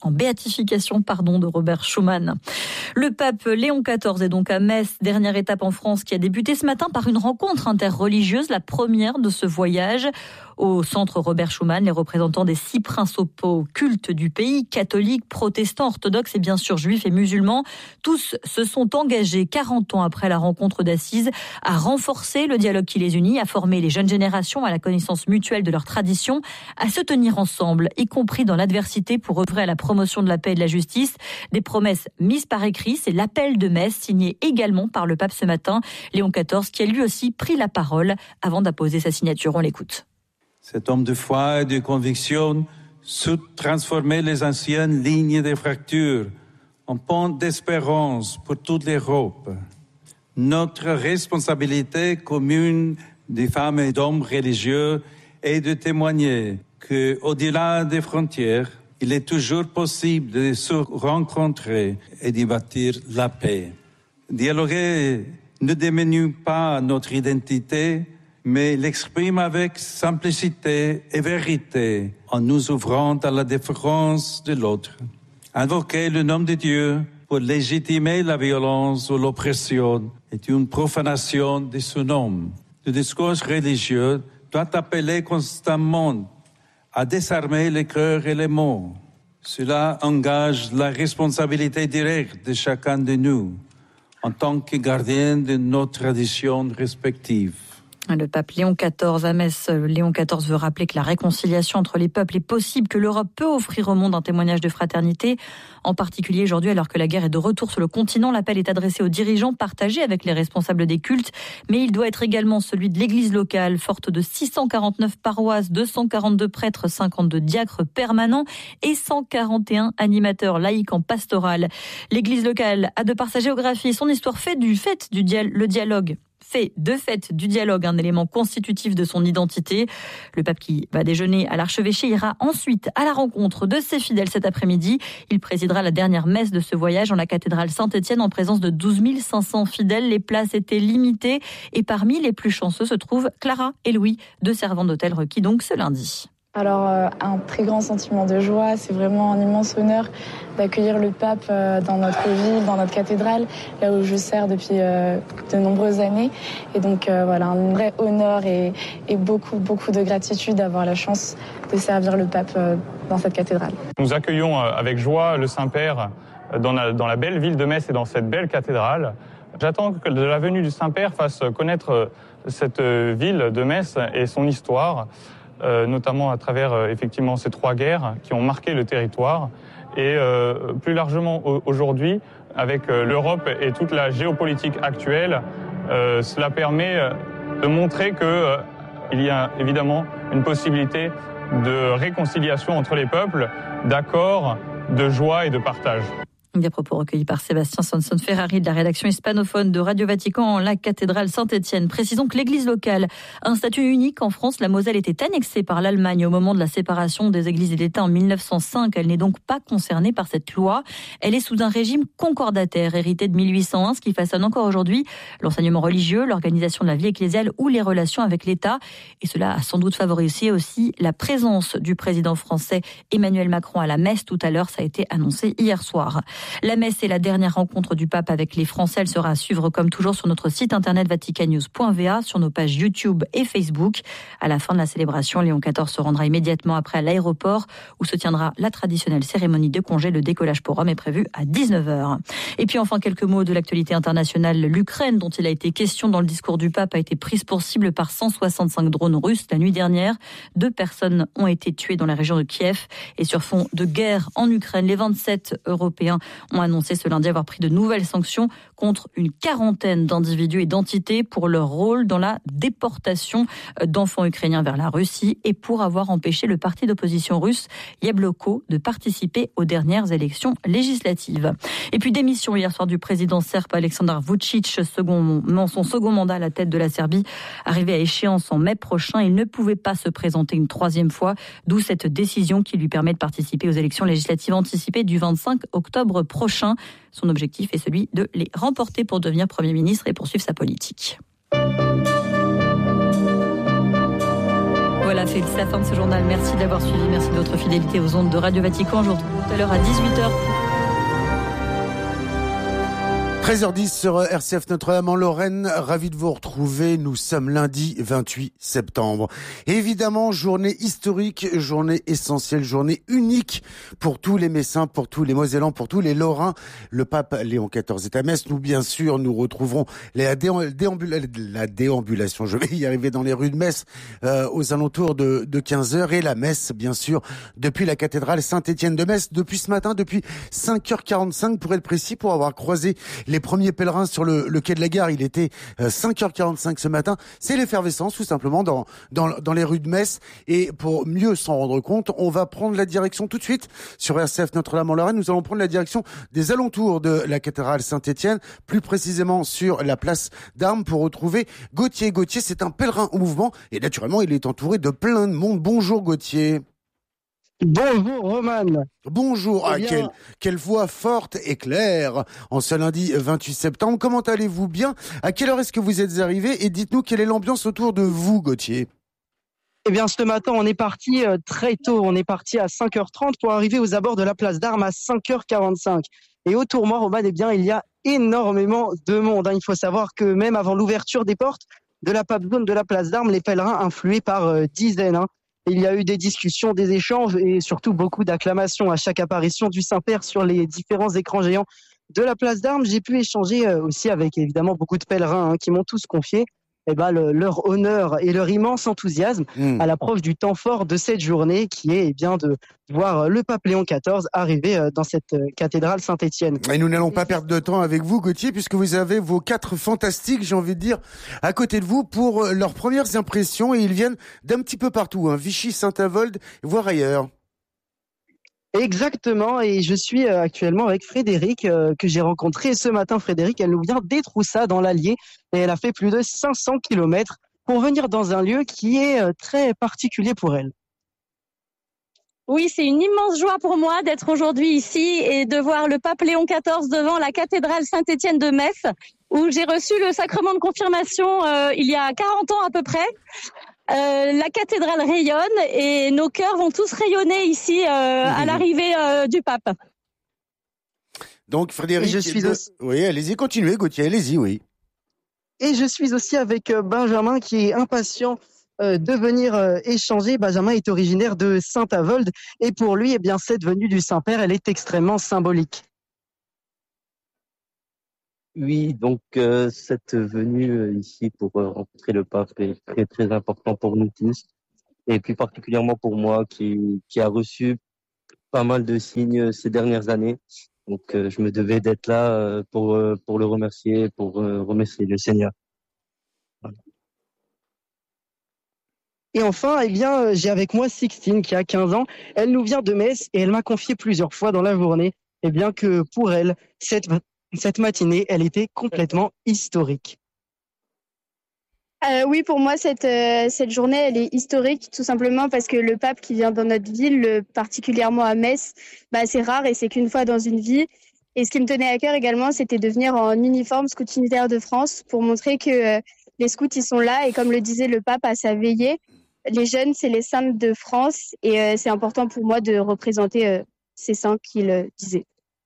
de Robert Schuman. Le pape Léon XIV est donc à Metz, dernière étape en France qui a débuté ce matin par une rencontre interreligieuse, la première de ce voyage. Au centre Robert Schuman, les représentants des 6 principaux cultes du pays, catholiques, protestants, orthodoxes et bien sûr juifs et musulmans, tous se sont engagés 40 ans après la rencontre d'Assise à renforcer le dialogue qui les unit, à former les jeunes générations à la connaissance mutuelle de leurs traditions, à se tenir ensemble, y compris dans l'adversité pour œuvrer à la promotion de la paix et de la justice. Des promesses mises par écrit, c'est l'appel de Metz, signé également par le pape ce matin, Léon XIV, qui a lui aussi pris la parole avant d'apposer sa signature. On l'écoute. Cet homme de foi et de conviction sut transformer les anciennes lignes de fractures en pont d'espérance pour toute l'Europe. Notre responsabilité commune des femmes et d'hommes religieux est de témoigner qu'au-delà des frontières, il est toujours possible de se rencontrer et d'y bâtir la paix. Dialoguer ne diminue pas notre identité, mais l'exprime avec simplicité et vérité, en nous ouvrant à la différence de l'autre. Invoquer le nom de Dieu pour légitimer la violence ou l'oppression est une profanation de son nom. Le discours religieux doit appeler constamment à désarmer les cœurs et les mots. Cela engage la responsabilité directe de chacun de nous, en tant que gardien de nos traditions respectives. Le pape Léon XIV à Metz. Léon XIV veut rappeler que la réconciliation entre les peuples est possible, que l'Europe peut offrir au monde un témoignage de fraternité. En particulier aujourd'hui, alors que la guerre est de retour sur le continent, l'appel est adressé aux dirigeants, partagé avec les responsables des cultes. Mais il doit être également celui de l'église locale, forte de 649 paroisses, 242 prêtres, 52 diacres permanents et 141 animateurs laïcs en pastoral. L'église locale a, de par sa géographie et son histoire, fait du dialogue un élément constitutif de son identité. Le pape qui va déjeuner à l'archevêché ira ensuite à la rencontre de ses fidèles cet après-midi. Il présidera la dernière messe de ce voyage en la cathédrale Saint-Étienne en présence de 12 500 fidèles. Les places étaient limitées et parmi les plus chanceux se trouvent Clara et Louis, 2 servantes d'hôtel requis donc ce lundi. Alors, un très grand sentiment de joie. C'est vraiment un immense honneur d'accueillir le pape dans notre ville, dans notre cathédrale, là où je sers depuis de nombreuses années. Et donc, voilà, un vrai honneur et beaucoup de gratitude d'avoir la chance de servir le pape dans cette cathédrale. Nous accueillons avec joie le Saint-Père dans la belle ville de Metz et dans cette belle cathédrale. J'attends que de la venue du Saint-Père fasse connaître cette ville de Metz et son histoire, notamment à travers effectivement ces 3 guerres qui ont marqué le territoire. Et plus largement aujourd'hui, avec l'Europe et toute la géopolitique actuelle, cela permet de montrer qu'il y a évidemment une possibilité de réconciliation entre les peuples, d'accord, de joie et de partage. Des propos recueillis par Sébastien Sanson-Ferrari de la rédaction hispanophone de Radio Vatican, la cathédrale Saint-Étienne. Précisons que l'église locale a un statut unique en France. La Moselle était annexée par l'Allemagne au moment de la séparation des églises et d'État en 1905. Elle n'est donc pas concernée par cette loi. Elle est sous un régime concordataire hérité de 1801, ce qui façonne encore aujourd'hui l'enseignement religieux, l'organisation de la vie ecclésiale ou les relations avec l'État. Et cela a sans doute favorisé aussi la présence du président français Emmanuel Macron à la messe tout à l'heure. Ça a été annoncé hier soir. La messe est la dernière rencontre du pape avec les Français. Elle sera à suivre comme toujours sur notre site internet vaticannews.va, sur nos pages YouTube et Facebook. À la fin de la célébration, Léon XIV se rendra immédiatement après à l'aéroport où se tiendra la traditionnelle cérémonie de congé. Le décollage pour Rome est prévu à 19h. Et puis enfin, quelques mots de l'actualité internationale. L'Ukraine, dont il a été question dans le discours du pape, a été prise pour cible par 165 drones russes la nuit dernière. 2 personnes ont été tuées dans la région de Kiev. Et sur fond de guerre en Ukraine, les 27 Européens ont annoncé ce lundi avoir pris de nouvelles sanctions contre une quarantaine d'individus et d'entités pour leur rôle dans la déportation d'enfants ukrainiens vers la Russie et pour avoir empêché le parti d'opposition russe Yabloko de participer aux dernières élections législatives. Et puis démission hier soir du président serbe Aleksandar Vučić, son second mandat à la tête de la Serbie, arrivé à échéance en mai prochain. Il ne pouvait pas se présenter une 3e fois, d'où cette décision qui lui permet de participer aux élections législatives anticipées du 25 octobre prochain. Son objectif est celui de les remporter pour devenir Premier ministre et poursuivre sa politique. Voilà, c'est la fin de ce journal. Merci d'avoir suivi, merci de votre fidélité aux ondes de Radio Vatican. Je vous retrouve tout à l'heure à 18h. 13h10 sur RCF Notre-Dame en Lorraine. Ravi de vous retrouver. Nous sommes lundi 28 septembre. Évidemment, journée historique, journée essentielle, journée unique pour tous les Messins, pour tous les Mosellans, pour tous les Lorrains. Le pape Léon XIV est à Metz. Nous, bien sûr, nous retrouverons la déambulation. Je vais y arriver dans les rues de Metz aux alentours de 15h. Et la messe, bien sûr, depuis la cathédrale Saint-Étienne de Metz. Depuis ce matin, depuis 5h45 pour être précis, pour avoir croisé les premiers pèlerins sur le quai de la gare. Il était 5h45 ce matin. C'est l'effervescence tout simplement dans les rues de Metz. Et pour mieux s'en rendre compte, on va prendre la direction tout de suite sur RCF Notre-Dame en Lorraine. Nous allons prendre la direction des alentours de la cathédrale Saint-Étienne, plus précisément sur la place d'Armes pour retrouver Gauthier. Gauthier, c'est un pèlerin au mouvement et naturellement, il est entouré de plein de monde. Bonjour Gauthier. Bonjour Roman. Bonjour. Quelle voix forte et claire en ce lundi 28 septembre. Comment allez-vous? Bien? À quelle heure est-ce que vous êtes arrivé? Et dites-nous quelle est l'ambiance autour de vous, Gauthier? Eh bien, ce matin, on est parti très tôt. On est parti à 5h30 pour arriver aux abords de la place d'Armes à 5h45. Et autour de moi, Roman, eh bien, il y a énormément de monde. Il faut savoir que même avant l'ouverture des portes de la pape zone de la place d'Armes, les pèlerins influaient par dizaines. Il y a eu des discussions, des échanges et surtout beaucoup d'acclamations à chaque apparition du Saint-Père sur les différents écrans géants de la place d'Armes. J'ai pu échanger aussi avec évidemment beaucoup de pèlerins qui m'ont tous confié leur honneur et leur immense enthousiasme à l'approche du temps fort de cette journée qui est de voir le pape Léon XIV arriver dans cette cathédrale Saint-Étienne. Et nous n'allons pas perdre de temps avec vous, Gauthier, puisque vous avez vos 4 fantastiques, j'ai envie de dire, à côté de vous pour leurs premières impressions et ils viennent d'un petit peu partout, Vichy, Saint-Avold, voire ailleurs. Exactement, et je suis actuellement avec Frédéric que j'ai rencontré ce matin. Frédéric, elle nous vient d'Étroussat dans l'Allier et elle a fait plus de 500 km pour venir dans un lieu qui est très particulier pour elle. Oui, c'est une immense joie pour moi d'être aujourd'hui ici et de voir le pape Léon XIV devant la cathédrale Saint-Étienne de Metz où j'ai reçu le sacrement de confirmation il y a 40 ans à peu près. la cathédrale rayonne et nos cœurs vont tous rayonner ici à l'arrivée du pape. Donc Frédéric, oui, allez-y, continuez, Gauthier, allez-y, oui. Et je suis aussi avec Benjamin qui est impatient de venir échanger. Benjamin est originaire de Saint-Avold et pour lui, eh bien, cette venue du Saint-Père, elle est extrêmement symbolique. Oui, donc cette venue ici pour rencontrer le pape est très très important pour nous tous et plus particulièrement pour moi qui a reçu pas mal de signes ces dernières années. Donc je me devais d'être là pour le remercier, pour remercier le Seigneur. Voilà. Et enfin, eh bien, j'ai avec moi Sixtine qui a 15 ans. Elle nous vient de Metz et elle m'a confié plusieurs fois dans la journée, eh bien que pour elle, cette matinée, elle était complètement historique. Oui, pour moi, cette journée, elle est historique, tout simplement parce que le pape qui vient dans notre ville, particulièrement à Metz, c'est rare et c'est qu'une fois dans une vie. Et ce qui me tenait à cœur également, c'était de venir en uniforme scout unitaire de France pour montrer que les scouts, ils sont là. Et comme le disait le pape à sa veillée, les jeunes, c'est les saints de France. Et c'est important pour moi de représenter ces saints qu'il disait.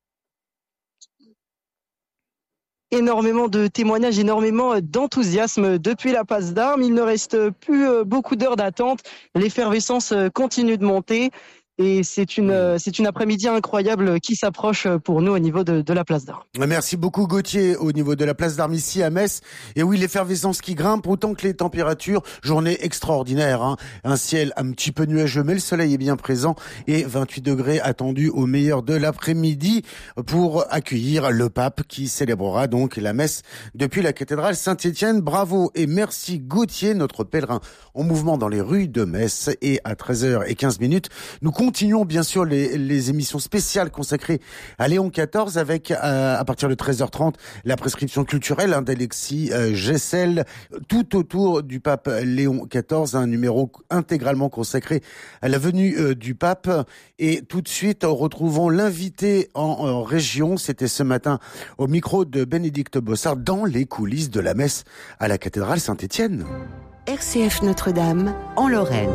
Énormément de témoignages, énormément d'enthousiasme depuis la place d'Armes. Il ne reste plus beaucoup d'heures d'attente. L'effervescence continue de monter et c'est une après-midi incroyable qui s'approche pour nous au niveau de la place d'Armes. Merci beaucoup Gauthier au niveau de la place d'Armes ici à Metz. Et oui, l'effervescence qui grimpe autant que les températures. Journée extraordinaire, hein. Un ciel un petit peu nuageux mais le soleil est bien présent et 28 degrés attendus au meilleur de l'après-midi pour accueillir le pape qui célébrera donc la messe depuis la cathédrale Saint-Étienne. Bravo et merci Gauthier, notre pèlerin en mouvement dans les rues de Metz. Et à 13h15, nous continuons bien sûr les émissions spéciales consacrées à Léon XIV avec à partir de 13h30 la prescription culturelle d'Alexis Gessel tout autour du pape Léon XIV, un numéro intégralement consacré à la venue du pape. Et tout de suite retrouvons l'invité en région, c'était ce matin au micro de Bénédicte Bossard dans les coulisses de la messe à la cathédrale Saint-Étienne. RCF Notre-Dame en Lorraine.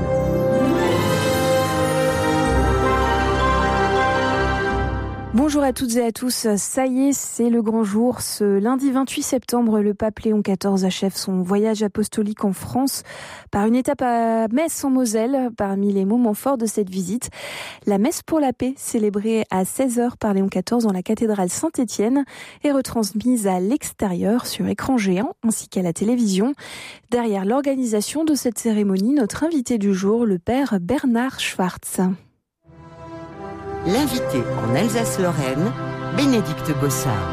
Bonjour à toutes et à tous, ça y est, c'est le grand jour. Ce lundi 28 septembre, le pape Léon XIV achève son voyage apostolique en France par une étape à Metz en Moselle. Parmi les moments forts de cette visite, la messe pour la paix, célébrée à 16h par Léon XIV dans la cathédrale Saint-Étienne, est retransmise à l'extérieur sur écran géant ainsi qu'à la télévision. Derrière l'organisation de cette cérémonie, notre invité du jour, le père Bernard Schwartz. L'invité en Alsace-Lorraine, Bénédicte Bossard.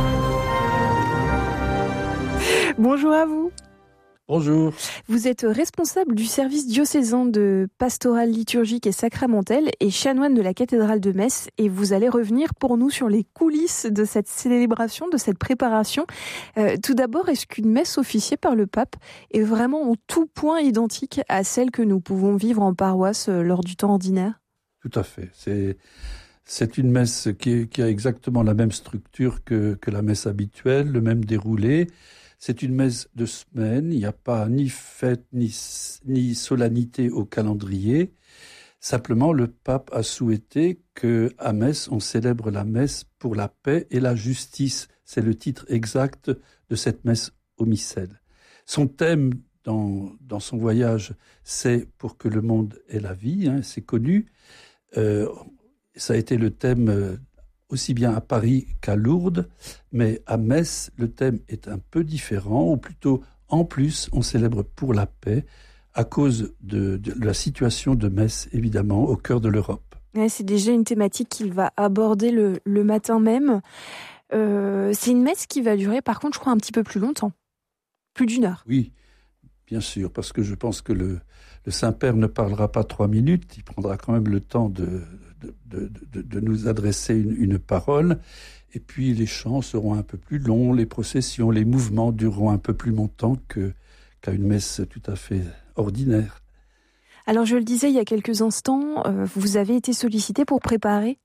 Bonjour à vous. Bonjour. Vous êtes responsable du service diocésain de pastoral liturgique et sacramentel et chanoine de la cathédrale de Metz et vous allez revenir pour nous sur les coulisses de cette célébration, de cette préparation. Tout d'abord, est-ce qu'une messe officiée par le pape est vraiment en tout point identique à celle que nous pouvons vivre en paroisse lors du temps ordinaire ? Tout à fait. C'est une messe qui a exactement la même structure que la messe habituelle, le même déroulé. C'est une messe de semaine. Il n'y a pas ni fête ni solennité au calendrier. Simplement, le pape a souhaité qu'à Metz, on célèbre la messe pour la paix et la justice. C'est le titre exact de cette messe au missel. Son thème dans son voyage, c'est pour que le monde ait la vie, hein, c'est connu. Ça a été le thème aussi bien à Paris qu'à Lourdes, mais à Metz, le thème est un peu différent, ou plutôt, en plus, on célèbre pour la paix, à cause de la situation de Metz, évidemment, au cœur de l'Europe. Ouais, c'est déjà une thématique qu'il va aborder le matin même. C'est une messe qui va durer, par contre, je crois, un petit peu plus longtemps. Plus d'1 heure. Oui, bien sûr, parce que je pense que le Saint-Père ne parlera pas 3 minutes, il prendra quand même le temps de nous adresser une parole, et puis les chants seront un peu plus longs, les processions, les mouvements dureront un peu plus longtemps qu'à une messe tout à fait ordinaire. Alors je le disais il y a quelques instants, vous avez été sollicité pour préparer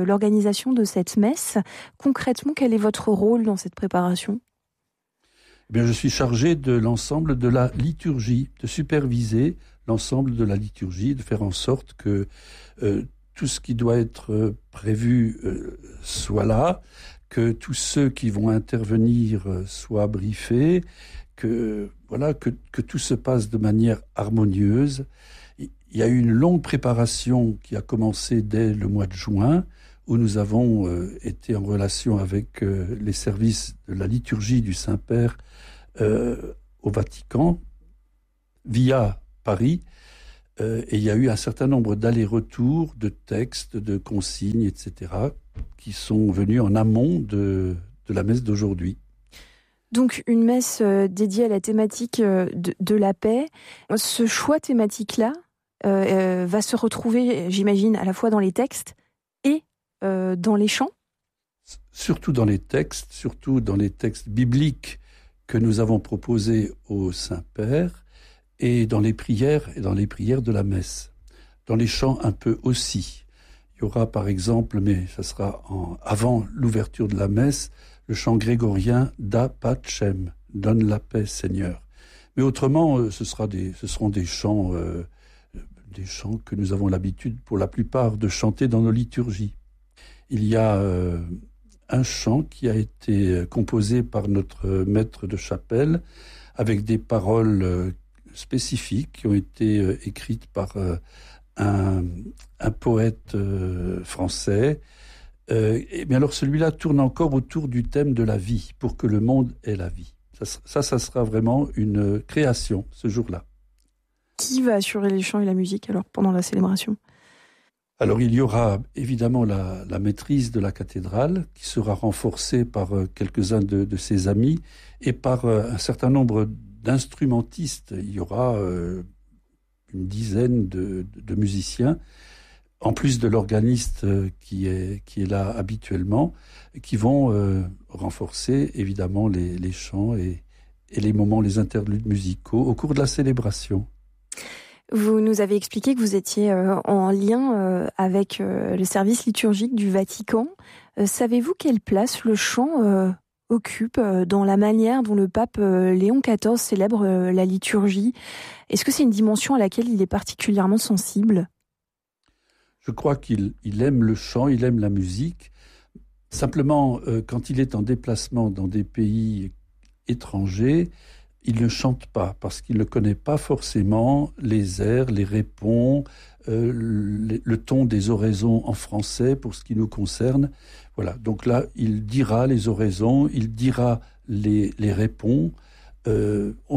l'organisation de cette messe. Concrètement, quel est votre rôle dans cette préparation ? je suis chargé de l'ensemble de la liturgie, de superviser l'ensemble de la liturgie, de faire en sorte que tout ce qui doit être prévu soit là, que tous ceux qui vont intervenir soient briefés, que tout se passe de manière harmonieuse. Il y a eu une longue préparation qui a commencé dès le mois de juin, où nous avons été en relation avec les services de la liturgie du Saint-Père au Vatican, via Paris, et il y a eu un certain nombre d'allers-retours, de textes, de consignes, etc., qui sont venus en amont de la messe d'aujourd'hui. Donc une messe dédiée à la thématique de la paix. Ce choix thématique-là va se retrouver, j'imagine, à la fois dans les textes et dans les chants ? Surtout dans les textes bibliques que nous avons proposés au Saint-Père, et dans les prières de la messe. Dans les chants un peu aussi. Il y aura par exemple, mais ça sera avant l'ouverture de la messe, le chant grégorien « Da Pacem », « Donne la paix, Seigneur ». Mais autrement, ce seront des chants que nous avons l'habitude, pour la plupart, de chanter dans nos liturgies. Il y a un chant qui a été composé par notre maître de chapelle, avec des paroles spécifiques qui ont été écrites par un poète français. Et bien alors celui-là tourne encore autour du thème de la vie, pour que le monde ait la vie. Ça sera vraiment une création ce jour-là. Qui va assurer les chants et la musique alors pendant la célébration ? Alors il y aura évidemment la maîtrise de la cathédrale, qui sera renforcée par quelques-uns de ses amis et par un certain nombre d'instrumentistes. Il y aura une dizaine de musiciens, en plus de l'organiste qui est là habituellement, qui vont renforcer évidemment les chants et les moments, les interludes musicaux au cours de la célébration. Vous nous avez expliqué que vous étiez en lien avec le service liturgique du Vatican. Savez-vous quelle place le chant occupe dans la manière dont le pape Léon XIV célèbre la liturgie ? Est-ce que c'est une dimension à laquelle il est particulièrement sensible ? Je crois qu'il aime le chant, il aime la musique. Simplement, quand il est en déplacement dans des pays étrangers, il ne chante pas parce qu'il ne connaît pas forcément les airs, les répons, le ton des oraisons en français pour ce qui nous concerne. Voilà. Donc là, il dira les oraisons, il dira les répons. On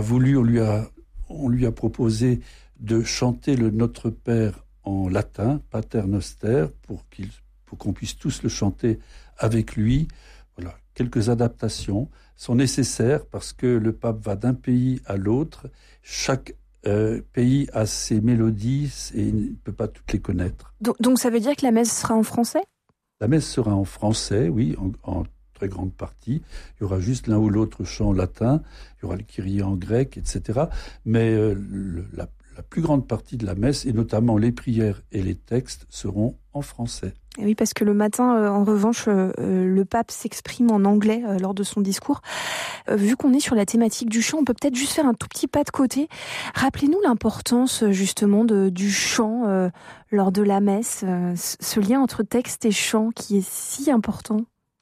lui a proposé de chanter le Notre Père en latin, Pater Noster, pour qu'on puisse tous le chanter avec lui. Voilà. Quelques adaptations sont nécessaires parce que le pape va d'un pays à l'autre. Chaque pays a ses mélodies et il ne peut pas toutes les connaître. Donc ça veut dire que la messe sera en français ? La messe sera en français, oui, en très grande partie. Il y aura juste l'un ou l'autre chant en latin, il y aura le Kyrie en grec, etc. Mais la plus grande partie de la messe, et notamment les prières et les textes, seront en français. Et oui, parce que le matin, en revanche, le pape s'exprime en anglais lors de son discours. Vu qu'on est sur la thématique du chant, on peut peut-être juste faire un tout petit pas de côté. Rappelez-nous l'importance justement du chant lors de la messe, ce lien entre texte et chant qui est si important.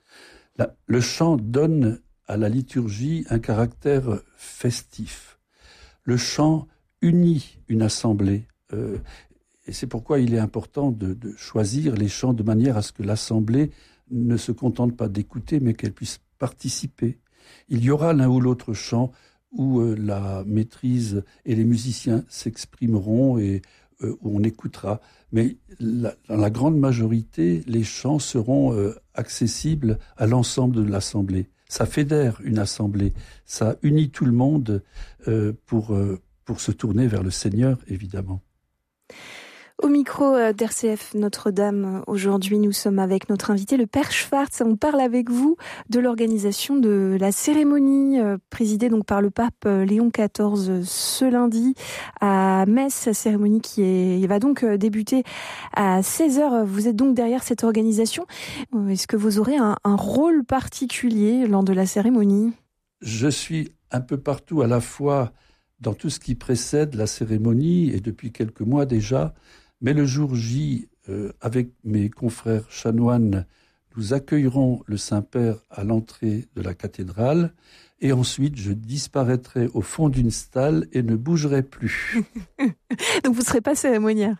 Le chant donne à la liturgie un caractère festif. Le chant unit une assemblée. Et c'est pourquoi il est important de choisir les chants de manière à ce que l'assemblée ne se contente pas d'écouter, mais qu'elle puisse participer. Il y aura l'un ou l'autre chant où la maîtrise et les musiciens s'exprimeront et où on écoutera. Mais dans la grande majorité, les chants seront accessibles à l'ensemble de l'assemblée. Ça fédère une assemblée, ça unit tout le monde pour se tourner vers le Seigneur, évidemment. Au micro d'RCF Notre-Dame, aujourd'hui, nous sommes avec notre invité, le Père Schwartz. On parle avec vous de l'organisation de la cérémonie présidée donc par le pape Léon XIV ce lundi à Metz, cérémonie qui va donc débuter à 16h. Vous êtes donc derrière cette organisation. Est-ce que vous aurez un rôle particulier lors de la cérémonie ? Je suis un peu partout à la fois dans tout ce qui précède la cérémonie, et depuis quelques mois déjà, mais le jour J, avec mes confrères chanoines, nous accueillerons le Saint-Père à l'entrée de la cathédrale, et ensuite je disparaîtrai au fond d'une stalle et ne bougerai plus. Donc vous ne serez pas cérémoniaire?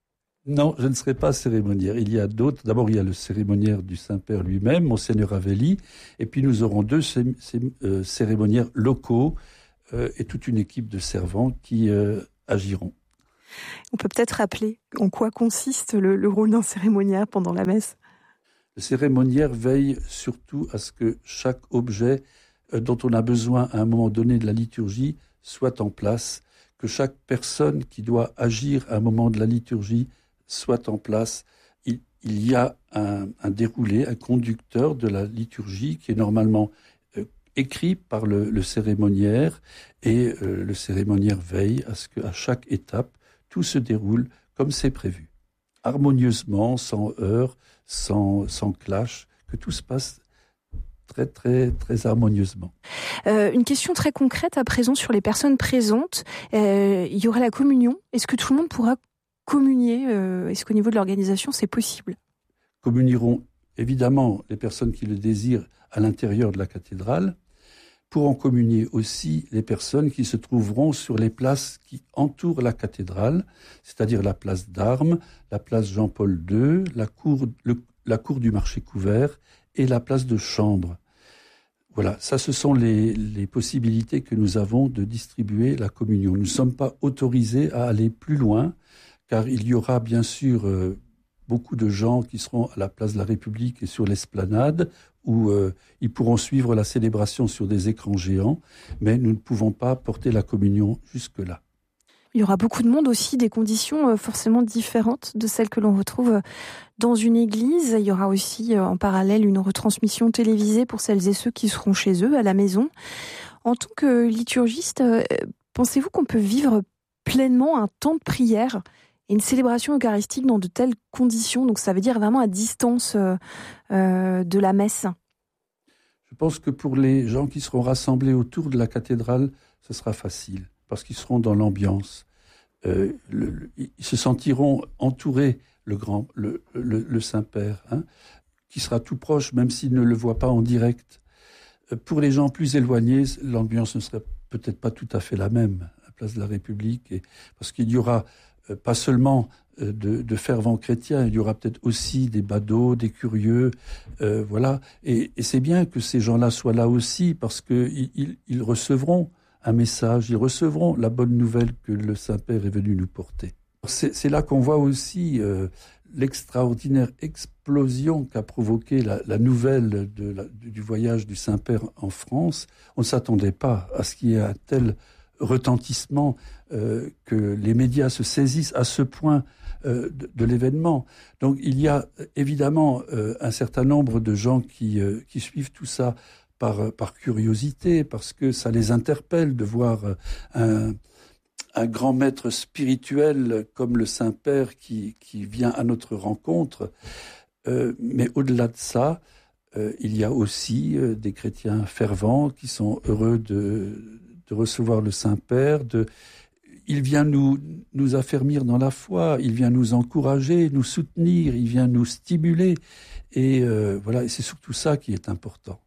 Non, je ne serai pas cérémoniaire. Il y a d'autres. D'abord, il y a le cérémoniaire du Saint-Père lui-même, Monseigneur Ravelli, et puis nous aurons 2 cérémoniaires locaux et toute une équipe de servants qui agiront. On peut peut-être rappeler en quoi consiste le rôle d'un cérémoniaire pendant la messe? Le cérémoniaire veille surtout à ce que chaque objet dont on a besoin à un moment donné de la liturgie soit en place, que chaque personne qui doit agir à un moment de la liturgie soit en place. Il y a un déroulé, un conducteur de la liturgie qui est normalement écrit par le cérémoniaire, et le cérémoniaire veille à ce qu'à chaque étape, tout se déroule comme c'est prévu, harmonieusement, sans heurts, sans clash, que tout se passe très, très, très harmonieusement. Une question très concrète à présent sur les personnes présentes. Il y aura la communion. Est-ce que tout le monde pourra communier? Est-ce qu'au niveau de l'organisation, c'est possible? Communieront évidemment les personnes qui le désirent à l'intérieur de la cathédrale. Pourront communier aussi les personnes qui se trouveront sur les places qui entourent la cathédrale, c'est-à-dire la place d'Armes, la place Jean-Paul II, la cour du marché couvert et la place de Chambre. Voilà, ça ce sont les possibilités que nous avons de distribuer la communion. Nous ne sommes pas autorisés à aller plus loin, car il y aura bien sûr beaucoup de gens qui seront à la place de la République et sur l'esplanade, où ils pourront suivre la célébration sur des écrans géants, mais nous ne pouvons pas porter la communion jusque-là. Il y aura beaucoup de monde aussi, des conditions forcément différentes de celles que l'on retrouve dans une église. Il y aura aussi en parallèle une retransmission télévisée pour celles et ceux qui seront chez eux, à la maison. En tant que liturgiste, pensez-vous qu'on peut vivre pleinement un temps de prière et une célébration eucharistique dans de telles conditions? Donc ça veut dire vraiment à distance de la messe. Je pense que pour les gens qui seront rassemblés autour de la cathédrale, ce sera facile, parce qu'ils seront dans l'ambiance. Ils se sentiront entourés, le Saint-Père, qui sera tout proche, même s'ils ne le voient pas en direct. Pour les gens plus éloignés, l'ambiance ne serait peut-être pas tout à fait la même à la place de la République, parce qu'il y aura pas seulement de fervents chrétiens, il y aura peut-être aussi des badauds, des curieux, voilà. Et c'est bien que ces gens-là soient là aussi, parce qu'ils recevront un message, ils recevront la bonne nouvelle que le Saint-Père est venu nous porter. C'est là qu'on voit aussi l'extraordinaire explosion qu'a provoqué la nouvelle du voyage du Saint-Père en France. On ne s'attendait pas à ce qu'il y ait un tel retentissement, que les médias se saisissent à ce point de l'événement. Donc il y a évidemment un certain nombre de gens qui suivent tout ça par curiosité, parce que ça les interpelle de voir un grand maître spirituel comme le Saint-Père qui vient à notre rencontre. Mais au-delà de ça, il y a aussi des chrétiens fervents qui sont heureux de recevoir le Saint-Père. Il vient nous affermir dans la foi, il vient nous encourager, nous soutenir, il vient nous stimuler. Et voilà, et c'est surtout ça qui est important.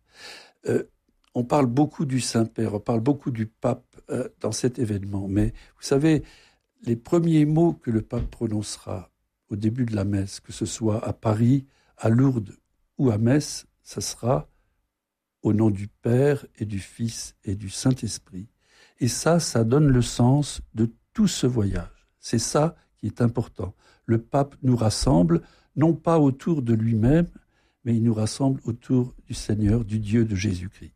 On parle beaucoup du Saint-Père, on parle beaucoup du pape dans cet événement, mais vous savez, les premiers mots que le pape prononcera au début de la messe, que ce soit à Paris, à Lourdes ou à Metz, ça sera au nom du Père et du Fils et du Saint-Esprit. Et ça donne le sens de tout ce voyage. C'est ça qui est important. Le pape nous rassemble, non pas autour de lui-même, mais il nous rassemble autour du Seigneur, du Dieu de Jésus-Christ.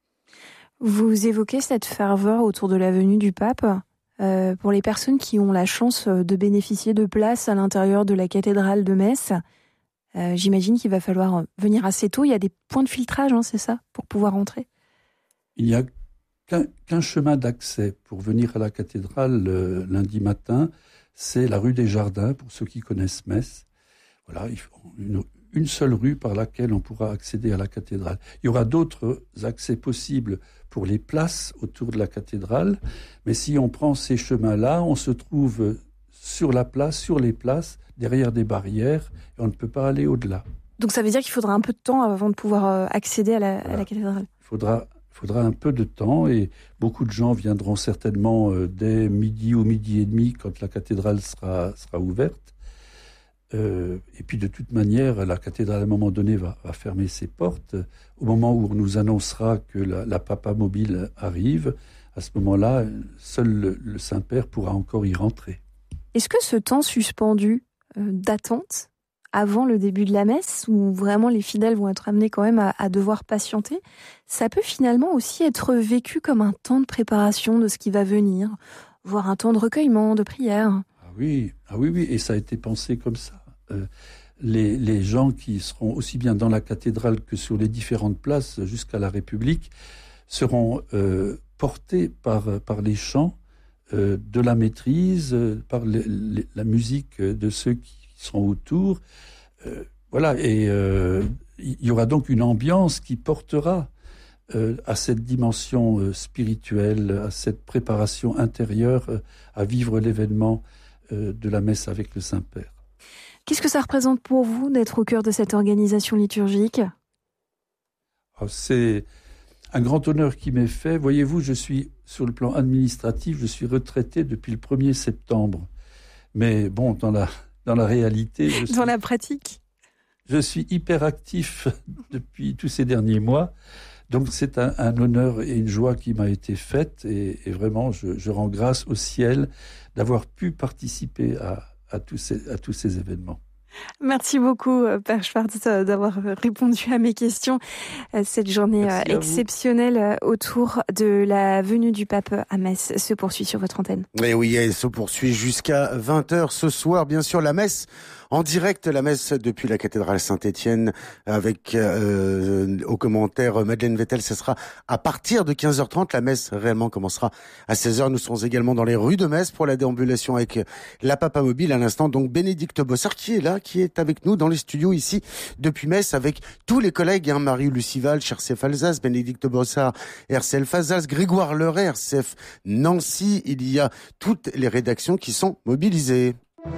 Vous évoquez cette ferveur autour de la venue du pape. Pour les personnes qui ont la chance de bénéficier de places à l'intérieur de la cathédrale de Metz, j'imagine qu'il va falloir venir assez tôt. Il y a des points de filtrage, c'est ça, pour pouvoir entrer? Il n'y a qu'un chemin d'accès pour venir à la cathédrale lundi matin, c'est la rue des Jardins, pour ceux qui connaissent Metz. Voilà, une seule rue par laquelle on pourra accéder à la cathédrale. Il y aura d'autres accès possibles pour les places autour de la cathédrale, mais si on prend ces chemins-là, on se trouve sur la place, sur les places, derrière des barrières, et on ne peut pas aller au-delà. Donc ça veut dire qu'il faudra un peu de temps avant de pouvoir accéder à la cathédrale. Il faudra un peu de temps, et beaucoup de gens viendront certainement dès midi ou midi et demi, quand la cathédrale sera ouverte. Et puis de toute manière, la cathédrale à un moment donné va fermer ses portes. Au moment où on nous annoncera que la Papa Mobile arrive, à ce moment-là, seul le Saint-Père pourra encore y rentrer. Est-ce que ce temps suspendu d'attente avant le début de la messe, où vraiment les fidèles vont être amenés quand même à devoir patienter, ça peut finalement aussi être vécu comme un temps de préparation de ce qui va venir, voire un temps de recueillement, de prière? Oui, et ça a été pensé comme ça. Les gens qui seront aussi bien dans la cathédrale que sur les différentes places jusqu'à la République seront portés par les chants de la maîtrise, par la musique de ceux qui seront autour. Voilà, et il y aura donc une ambiance qui portera à cette dimension spirituelle, à cette préparation intérieure à vivre l'événement de la messe avec le Saint-Père. Qu'est-ce que ça représente pour vous d'être au cœur de cette organisation liturgique ? C'est un grand honneur qui m'est fait. Voyez-vous, je suis, sur le plan administratif, je suis retraité depuis le 1er septembre. Mais bon, dans la réalité... Dans la pratique ? Je suis hyper actif depuis tous ces derniers mois. Donc c'est un honneur et une joie qui m'a été faite. Et vraiment, je rends grâce au ciel d'avoir pu participer à tous ces événements. Merci beaucoup, Père Schwartz, d'avoir répondu à mes questions. Cette journée exceptionnelle autour de la venue du pape à Metz se poursuit sur votre antenne. Et oui, elle se poursuit jusqu'à 20h ce soir. Bien sûr, la messe en direct, la messe depuis la cathédrale Saint-Étienne avec au commentaire Madeleine Vettel. Ce sera à partir de 15h30. La messe réellement commencera à 16h. Nous serons également dans les rues de Metz pour la déambulation avec la Papa Mobile. À l'instant, donc Bénédicte Bossard qui est là, qui est avec nous dans les studios ici depuis Metz avec tous les collègues, Marie-Lucie Val, RCF Alsace, Bénédicte Bossard, RCF Alsace, Grégoire Leray, RCF Nancy. Il y a toutes les rédactions qui sont mobilisées.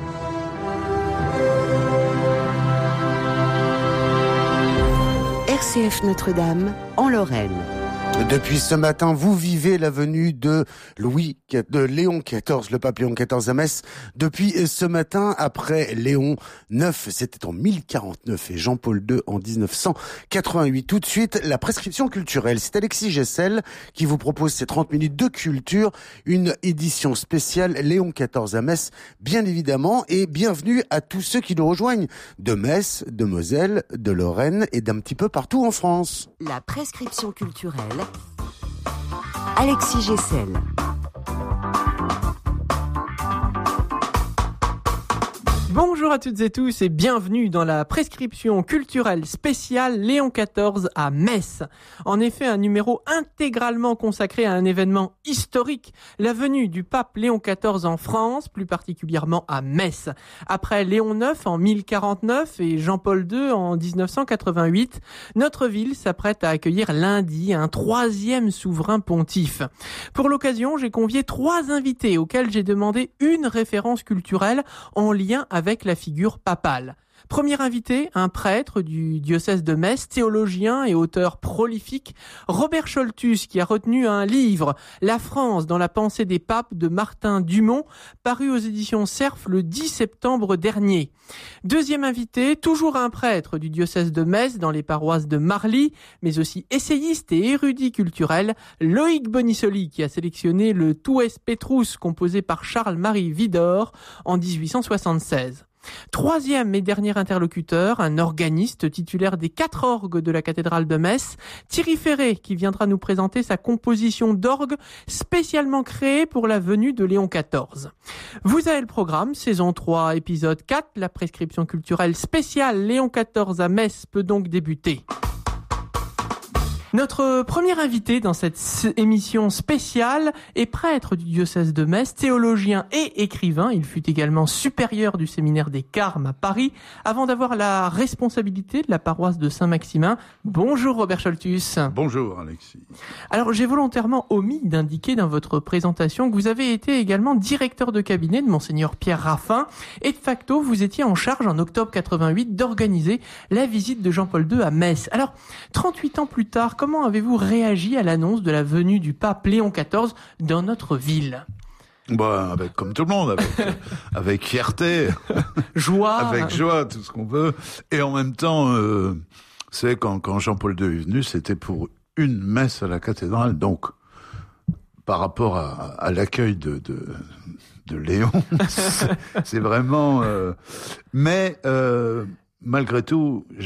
RCF Notre-Dame, en Lorraine. Depuis ce matin, vous vivez la venue de Léon XIV, le pape Léon XIV à Metz. Depuis ce matin, après Léon IX, c'était en 1049 et Jean-Paul II en 1988. Tout de suite, la prescription culturelle. C'est Alexis Gessel qui vous propose ces 30 minutes de culture, une édition spéciale Léon XIV à Metz, bien évidemment, et bienvenue à tous ceux qui nous rejoignent de Metz, de Moselle, de Lorraine et d'un petit peu partout en France. La prescription culturelle. Alexis Gessel. Bonjour à toutes et tous et bienvenue dans la prescription culturelle spéciale Léon XIV à Metz. En effet, un numéro intégralement consacré à un événement historique, la venue du pape Léon XIV en France, plus particulièrement à Metz. Après Léon IX en 1049 et Jean-Paul II en 1988, notre ville s'apprête à accueillir lundi un 3e souverain pontife. Pour l'occasion, j'ai convié 3 invités auxquels j'ai demandé une référence culturelle en lien avec la figure papale. Premier invité, un prêtre du diocèse de Metz, théologien et auteur prolifique, Robert Scholtus, qui a retenu un livre, La France dans la pensée des papes de Martin Dumont, paru aux éditions Cerf le 10 septembre dernier. Deuxième invité, toujours un prêtre du diocèse de Metz dans les paroisses de Marly, mais aussi essayiste et érudit culturel, Loïc Bonisoli, qui a sélectionné le Tues Petrus composé par Charles-Marie Widor en 1876. Troisième et dernier interlocuteur, un organiste titulaire des 4 orgues de la cathédrale de Metz, Thierry Ferré, qui viendra nous présenter sa composition d'orgue spécialement créée pour la venue de Léon XIV. Vous avez le programme, saison 3, épisode 4, la prescription culturelle spéciale Léon XIV à Metz peut donc débuter. Notre premier invité dans cette émission spéciale est prêtre du diocèse de Metz, théologien et écrivain. Il fut également supérieur du séminaire des Carmes à Paris avant d'avoir la responsabilité de la paroisse de Saint-Maximin. Bonjour Robert Choltus. Bonjour Alexis. Alors j'ai volontairement omis d'indiquer dans votre présentation que vous avez été également directeur de cabinet de Monseigneur Pierre Raffin et de facto vous étiez en charge en octobre 88 d'organiser la visite de Jean-Paul II à Metz. Alors 38 ans plus tard, comment avez-vous réagi à l'annonce de la venue du pape Léon XIV dans notre ville ? Comme tout le monde, avec fierté, joie, avec joie, tout ce qu'on veut. Et en même temps, quand Jean-Paul II est venu, c'était pour une messe à la cathédrale. Donc, par rapport à l'accueil de Léon, c'est vraiment. Mais malgré tout,